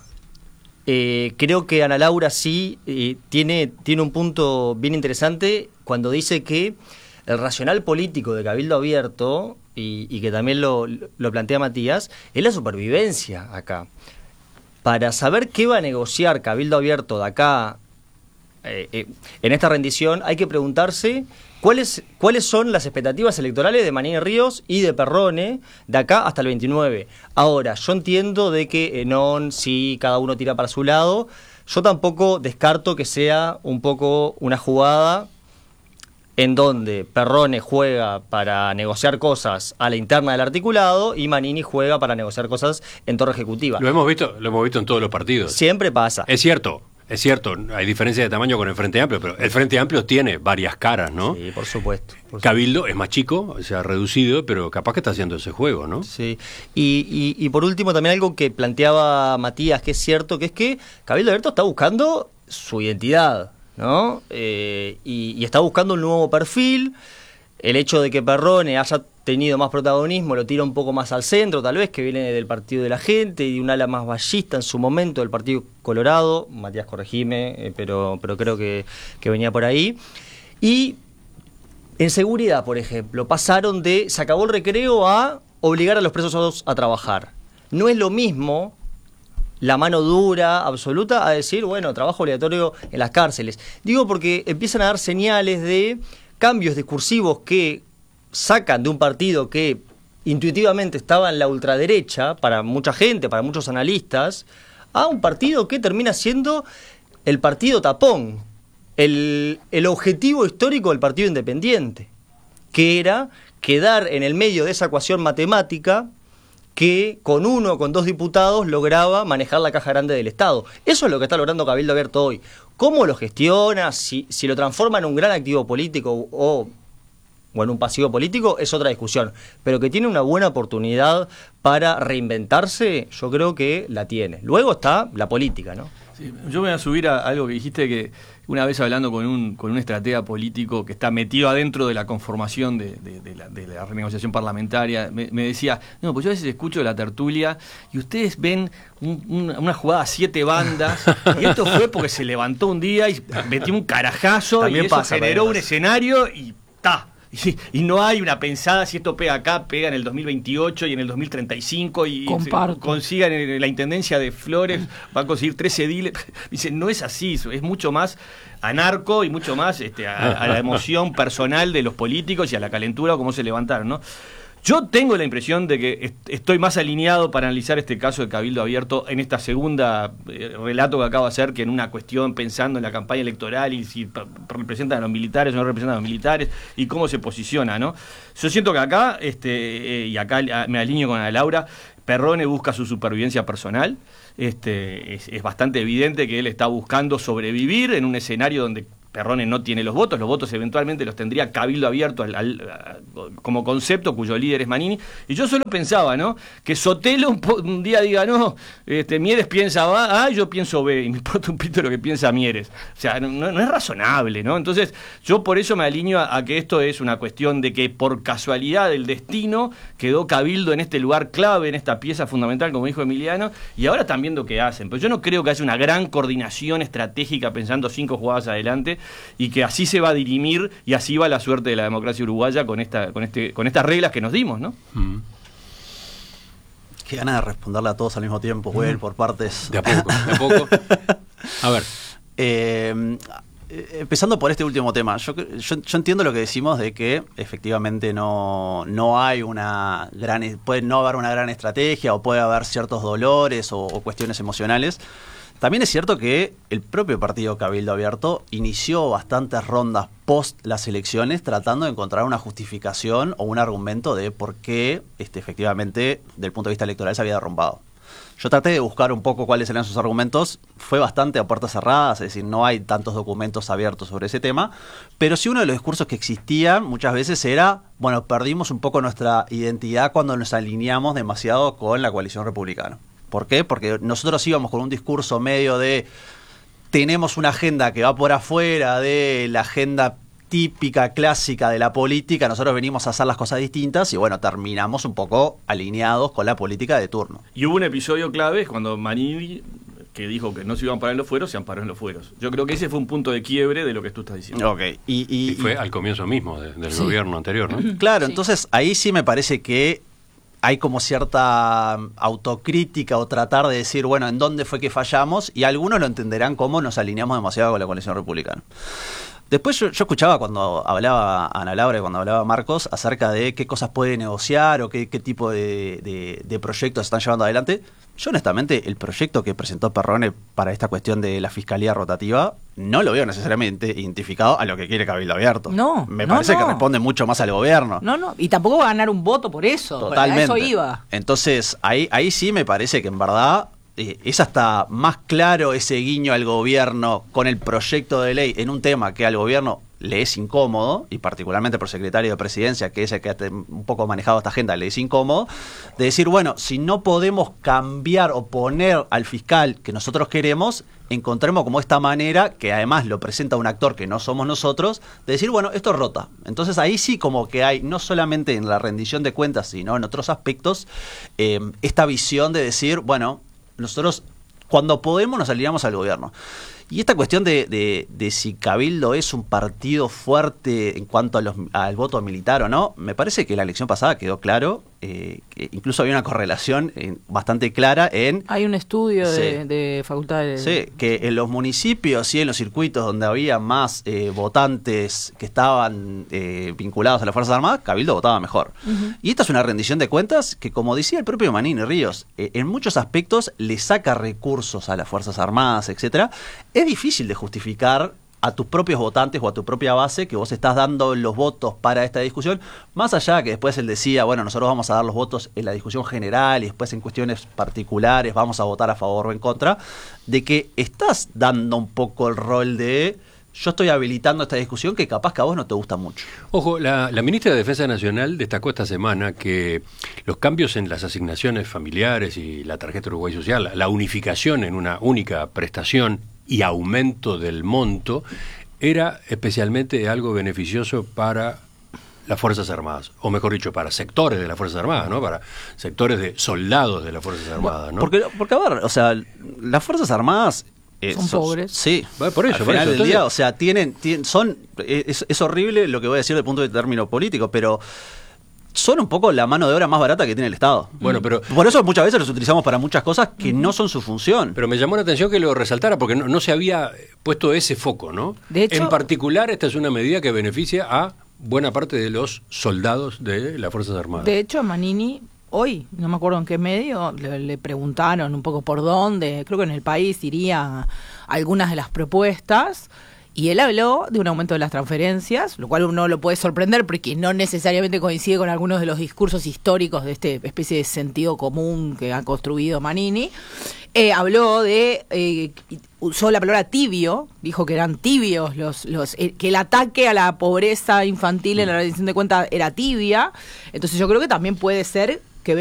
eh, creo que Ana Laura sí eh, tiene, tiene un punto bien interesante cuando dice que el racional político de Cabildo Abierto, y, y que también lo, lo plantea Matías, es la supervivencia acá. Para saber qué va a negociar Cabildo Abierto de acá eh, eh, en esta rendición, hay que preguntarse ¿Cuáles, ¿Cuáles son las expectativas electorales de Manini Ríos y de Perrone de acá hasta el veintinueve? Ahora, yo entiendo de que Enon, sí, cada uno tira para su lado. Yo tampoco descarto que sea un poco una jugada en donde Perrone juega para negociar cosas a la interna del articulado y Manini juega para negociar cosas en torre ejecutiva. Lo hemos visto, lo hemos visto en todos los partidos. Siempre pasa. Es cierto. Es cierto, hay diferencia de tamaño con el Frente Amplio, pero el Frente Amplio tiene varias caras, ¿no? Sí, por supuesto. Por Cabildo supuesto. es más chico, se ha reducido, pero capaz que está haciendo ese juego, ¿no? Sí, y, y, y por último también algo que planteaba Matías, que es cierto, que es que Cabildo Abierto está buscando su identidad, ¿no? Eh, y, y está buscando un nuevo perfil. El hecho de que Perrone haya tenido más protagonismo lo tira un poco más al centro, tal vez, que viene del Partido de la Gente y de un ala más ballista en su momento del Partido Colorado. Matías, corregime, eh, pero, pero creo que, que venía por ahí. Y en seguridad, por ejemplo, pasaron de se acabó el recreo a obligar a los presos a trabajar. No es lo mismo la mano dura, absoluta, a decir, bueno, trabajo obligatorio en las cárceles. Digo porque empiezan a dar señales de cambios discursivos que sacan de un partido que intuitivamente estaba en la ultraderecha, para mucha gente, para muchos analistas, a un partido que termina siendo el partido tapón, el, el objetivo histórico del Partido Independiente, que era quedar en el medio de esa ecuación matemática que con uno o con dos diputados lograba manejar la caja grande del Estado. Eso es lo que está logrando Cabildo Abierto hoy. ¿Cómo lo gestiona? Si, si lo transforma en un gran activo político o, o en un pasivo político, es otra discusión. Pero que tiene una buena oportunidad para reinventarse, yo creo que la tiene. Luego está la política, ¿no? Sí, yo me voy a subir a algo que dijiste, que una vez hablando con un, con un estratega político que está metido adentro de la conformación de, de, de, la, de la renegociación parlamentaria, me, me decía, no, pues yo a veces escucho la tertulia y ustedes ven un, una, una jugada a siete bandas, y esto fue porque se levantó un día y metió un carajazo También y eso pasa, generó también un pasa. escenario y ¡ta! Y, y no hay una pensada, si esto pega acá, pega en el dos mil veintiocho y en el dos mil treinta y cinco y Comparto. se consigan en la intendencia de Flores, va a conseguir trece ediles. Dice, no es así, es mucho más anarco y mucho más este, a, a la emoción personal de los políticos y a la calentura o cómo se levantaron, ¿no? Yo tengo la impresión de que est- estoy más alineado para analizar este caso de Cabildo Abierto en esta segunda eh, relato que acabo de hacer, que en una cuestión pensando en la campaña electoral y si pa- representan a los militares o no representan a los militares y cómo se posiciona, ¿no? Yo siento que acá, este, eh, y acá a- me alineo con Ana Laura, Perrone busca su supervivencia personal. Este, es, es bastante evidente que él está buscando sobrevivir en un escenario donde Perrone no tiene los votos, los votos eventualmente los tendría Cabildo Abierto al, al, a, como concepto, cuyo líder es Manini. Y yo solo pensaba, ¿no? Que Sotelo un, po, un día diga, no, este, Mieres piensa A, ah, yo pienso B, y me importa un pito lo que piensa Mieres. O sea, no, no es razonable, ¿no? Entonces, yo por eso me alineo a, a que esto es una cuestión de que por casualidad del destino quedó Cabildo en este lugar clave, en esta pieza fundamental, como dijo Emiliano, y ahora están viendo qué hacen. Pero yo no creo que haya una gran coordinación estratégica pensando cinco jugadas adelante, y que así se va a dirimir y así va la suerte de la democracia uruguaya con esta con este con estas reglas que nos dimos, ¿no? Mm. Qué ganas de responderle a todos al mismo tiempo, voy a ir por partes. De a poco, de a poco. A ver. Eh, empezando por este último tema, yo, yo, yo entiendo lo que decimos de que efectivamente no, no hay una gran, puede no haber una gran estrategia o puede haber ciertos dolores o, o cuestiones emocionales. También es cierto que el propio partido Cabildo Abierto inició bastantes rondas post las elecciones tratando de encontrar una justificación o un argumento de por qué este, efectivamente, del punto de vista electoral, se había derrumbado. Yo traté de buscar un poco cuáles eran sus argumentos, fue bastante a puertas cerradas, es decir, no hay tantos documentos abiertos sobre ese tema, pero sí uno de los discursos que existían muchas veces era, bueno, perdimos un poco nuestra identidad cuando nos alineamos demasiado con la coalición republicana. ¿Por qué? Porque nosotros íbamos con un discurso medio de tenemos una agenda que va por afuera de la agenda típica, clásica de la política, nosotros venimos a hacer las cosas distintas y bueno, terminamos un poco alineados con la política de turno. Y hubo un episodio clave cuando Manini, que dijo que no se iban a parar en los fueros, se amparó en los fueros. Yo creo que ese fue un punto de quiebre de lo que tú estás diciendo. Ok. Y, y, Y fue y- al comienzo mismo de- del Sí. gobierno anterior, ¿no? Claro, entonces ahí sí me parece que hay como cierta autocrítica o tratar de decir, bueno, ¿en dónde fue que fallamos? Y algunos lo entenderán como nos alineamos demasiado con la coalición republicana. Después yo, yo escuchaba cuando hablaba Ana Laura y cuando hablaba Marcos acerca de qué cosas puede negociar o qué, qué tipo de, de, de proyectos están llevando adelante. Yo honestamente el proyecto que presentó Perrone para esta cuestión de la fiscalía rotativa no lo veo necesariamente identificado a lo que quiere Cabildo Abierto. No, Me no, parece no. que responde mucho más al gobierno. No, no, y tampoco va a ganar un voto por eso. Totalmente. A eso iba. Entonces, ahí, ahí sí me parece que en verdad eh, es hasta más claro ese guiño al gobierno con el proyecto de ley en un tema que al gobierno le es incómodo, y particularmente por secretario de Presidencia, que es el que ha un poco manejado esta agenda, le es incómodo, de decir, bueno, si no podemos cambiar o poner al fiscal que nosotros queremos, encontremos como esta manera, que además lo presenta un actor que no somos nosotros, de decir, bueno, esto rota. Entonces ahí sí como que hay, no solamente en la rendición de cuentas, sino en otros aspectos, eh, esta visión de decir, bueno, nosotros cuando podemos nos alineamos al gobierno. Y esta cuestión de, de, de si Cabildo es un partido fuerte en cuanto a los, al voto militar o no, me parece que la elección pasada quedó claro, eh, que incluso había una correlación eh, bastante clara en... Hay un estudio Sí. de, de facultades. Sí, que en los municipios y en los circuitos donde había más eh, votantes que estaban eh, vinculados a las Fuerzas Armadas, Cabildo votaba mejor. Ujú. Y esta es una rendición de cuentas que, como decía el propio Manini Ríos, eh, en muchos aspectos le saca recursos a las Fuerzas Armadas, etcétera. Es difícil de justificar a tus propios votantes o a tu propia base que vos estás dando los votos para esta discusión, más allá que después él decía, bueno, nosotros vamos a dar los votos en la discusión general y después en cuestiones particulares vamos a votar a favor o en contra, de que estás dando un poco el rol de yo estoy habilitando esta discusión que capaz que a vos no te gusta mucho. Ojo, la, la ministra de Defensa Nacional destacó esta semana que los cambios en las asignaciones familiares y la tarjeta Uruguay Social, la unificación en una única prestación y aumento del monto, era especialmente algo beneficioso para las Fuerzas Armadas, o mejor dicho, para sectores de las Fuerzas Armadas, ¿no? Para sectores de soldados de las Fuerzas Armadas, ¿no? Porque, porque a ver, o sea, las Fuerzas Armadas... Eh, son so, pobres. Sí, bueno, por eso, al por final eso. del Entonces, día, o sea, tienen, tienen son es, es horrible lo que voy a decir desde el punto de término político, pero son un poco la mano de obra más barata que tiene el Estado. Bueno, pero por eso muchas veces los utilizamos para muchas cosas que no son su función. Pero me llamó la atención que lo resaltara porque no, no se había puesto ese foco, ¿no? De hecho, en particular, esta es una medida que beneficia a buena parte de los soldados de las Fuerzas Armadas. De hecho, Manini hoy, no me acuerdo en qué medio, le, le preguntaron un poco por dónde, creo que en El País iría algunas de las propuestas, y él habló de un aumento de las transferencias, lo cual uno lo puede sorprender porque no necesariamente coincide con algunos de los discursos históricos de esta especie de sentido común que ha construido Manini. Eh, habló de, eh, usó la palabra tibio, dijo que eran tibios, los, los, eh, que el ataque a la pobreza infantil en la rendición de cuentas era tibia. Entonces yo creo que también puede ser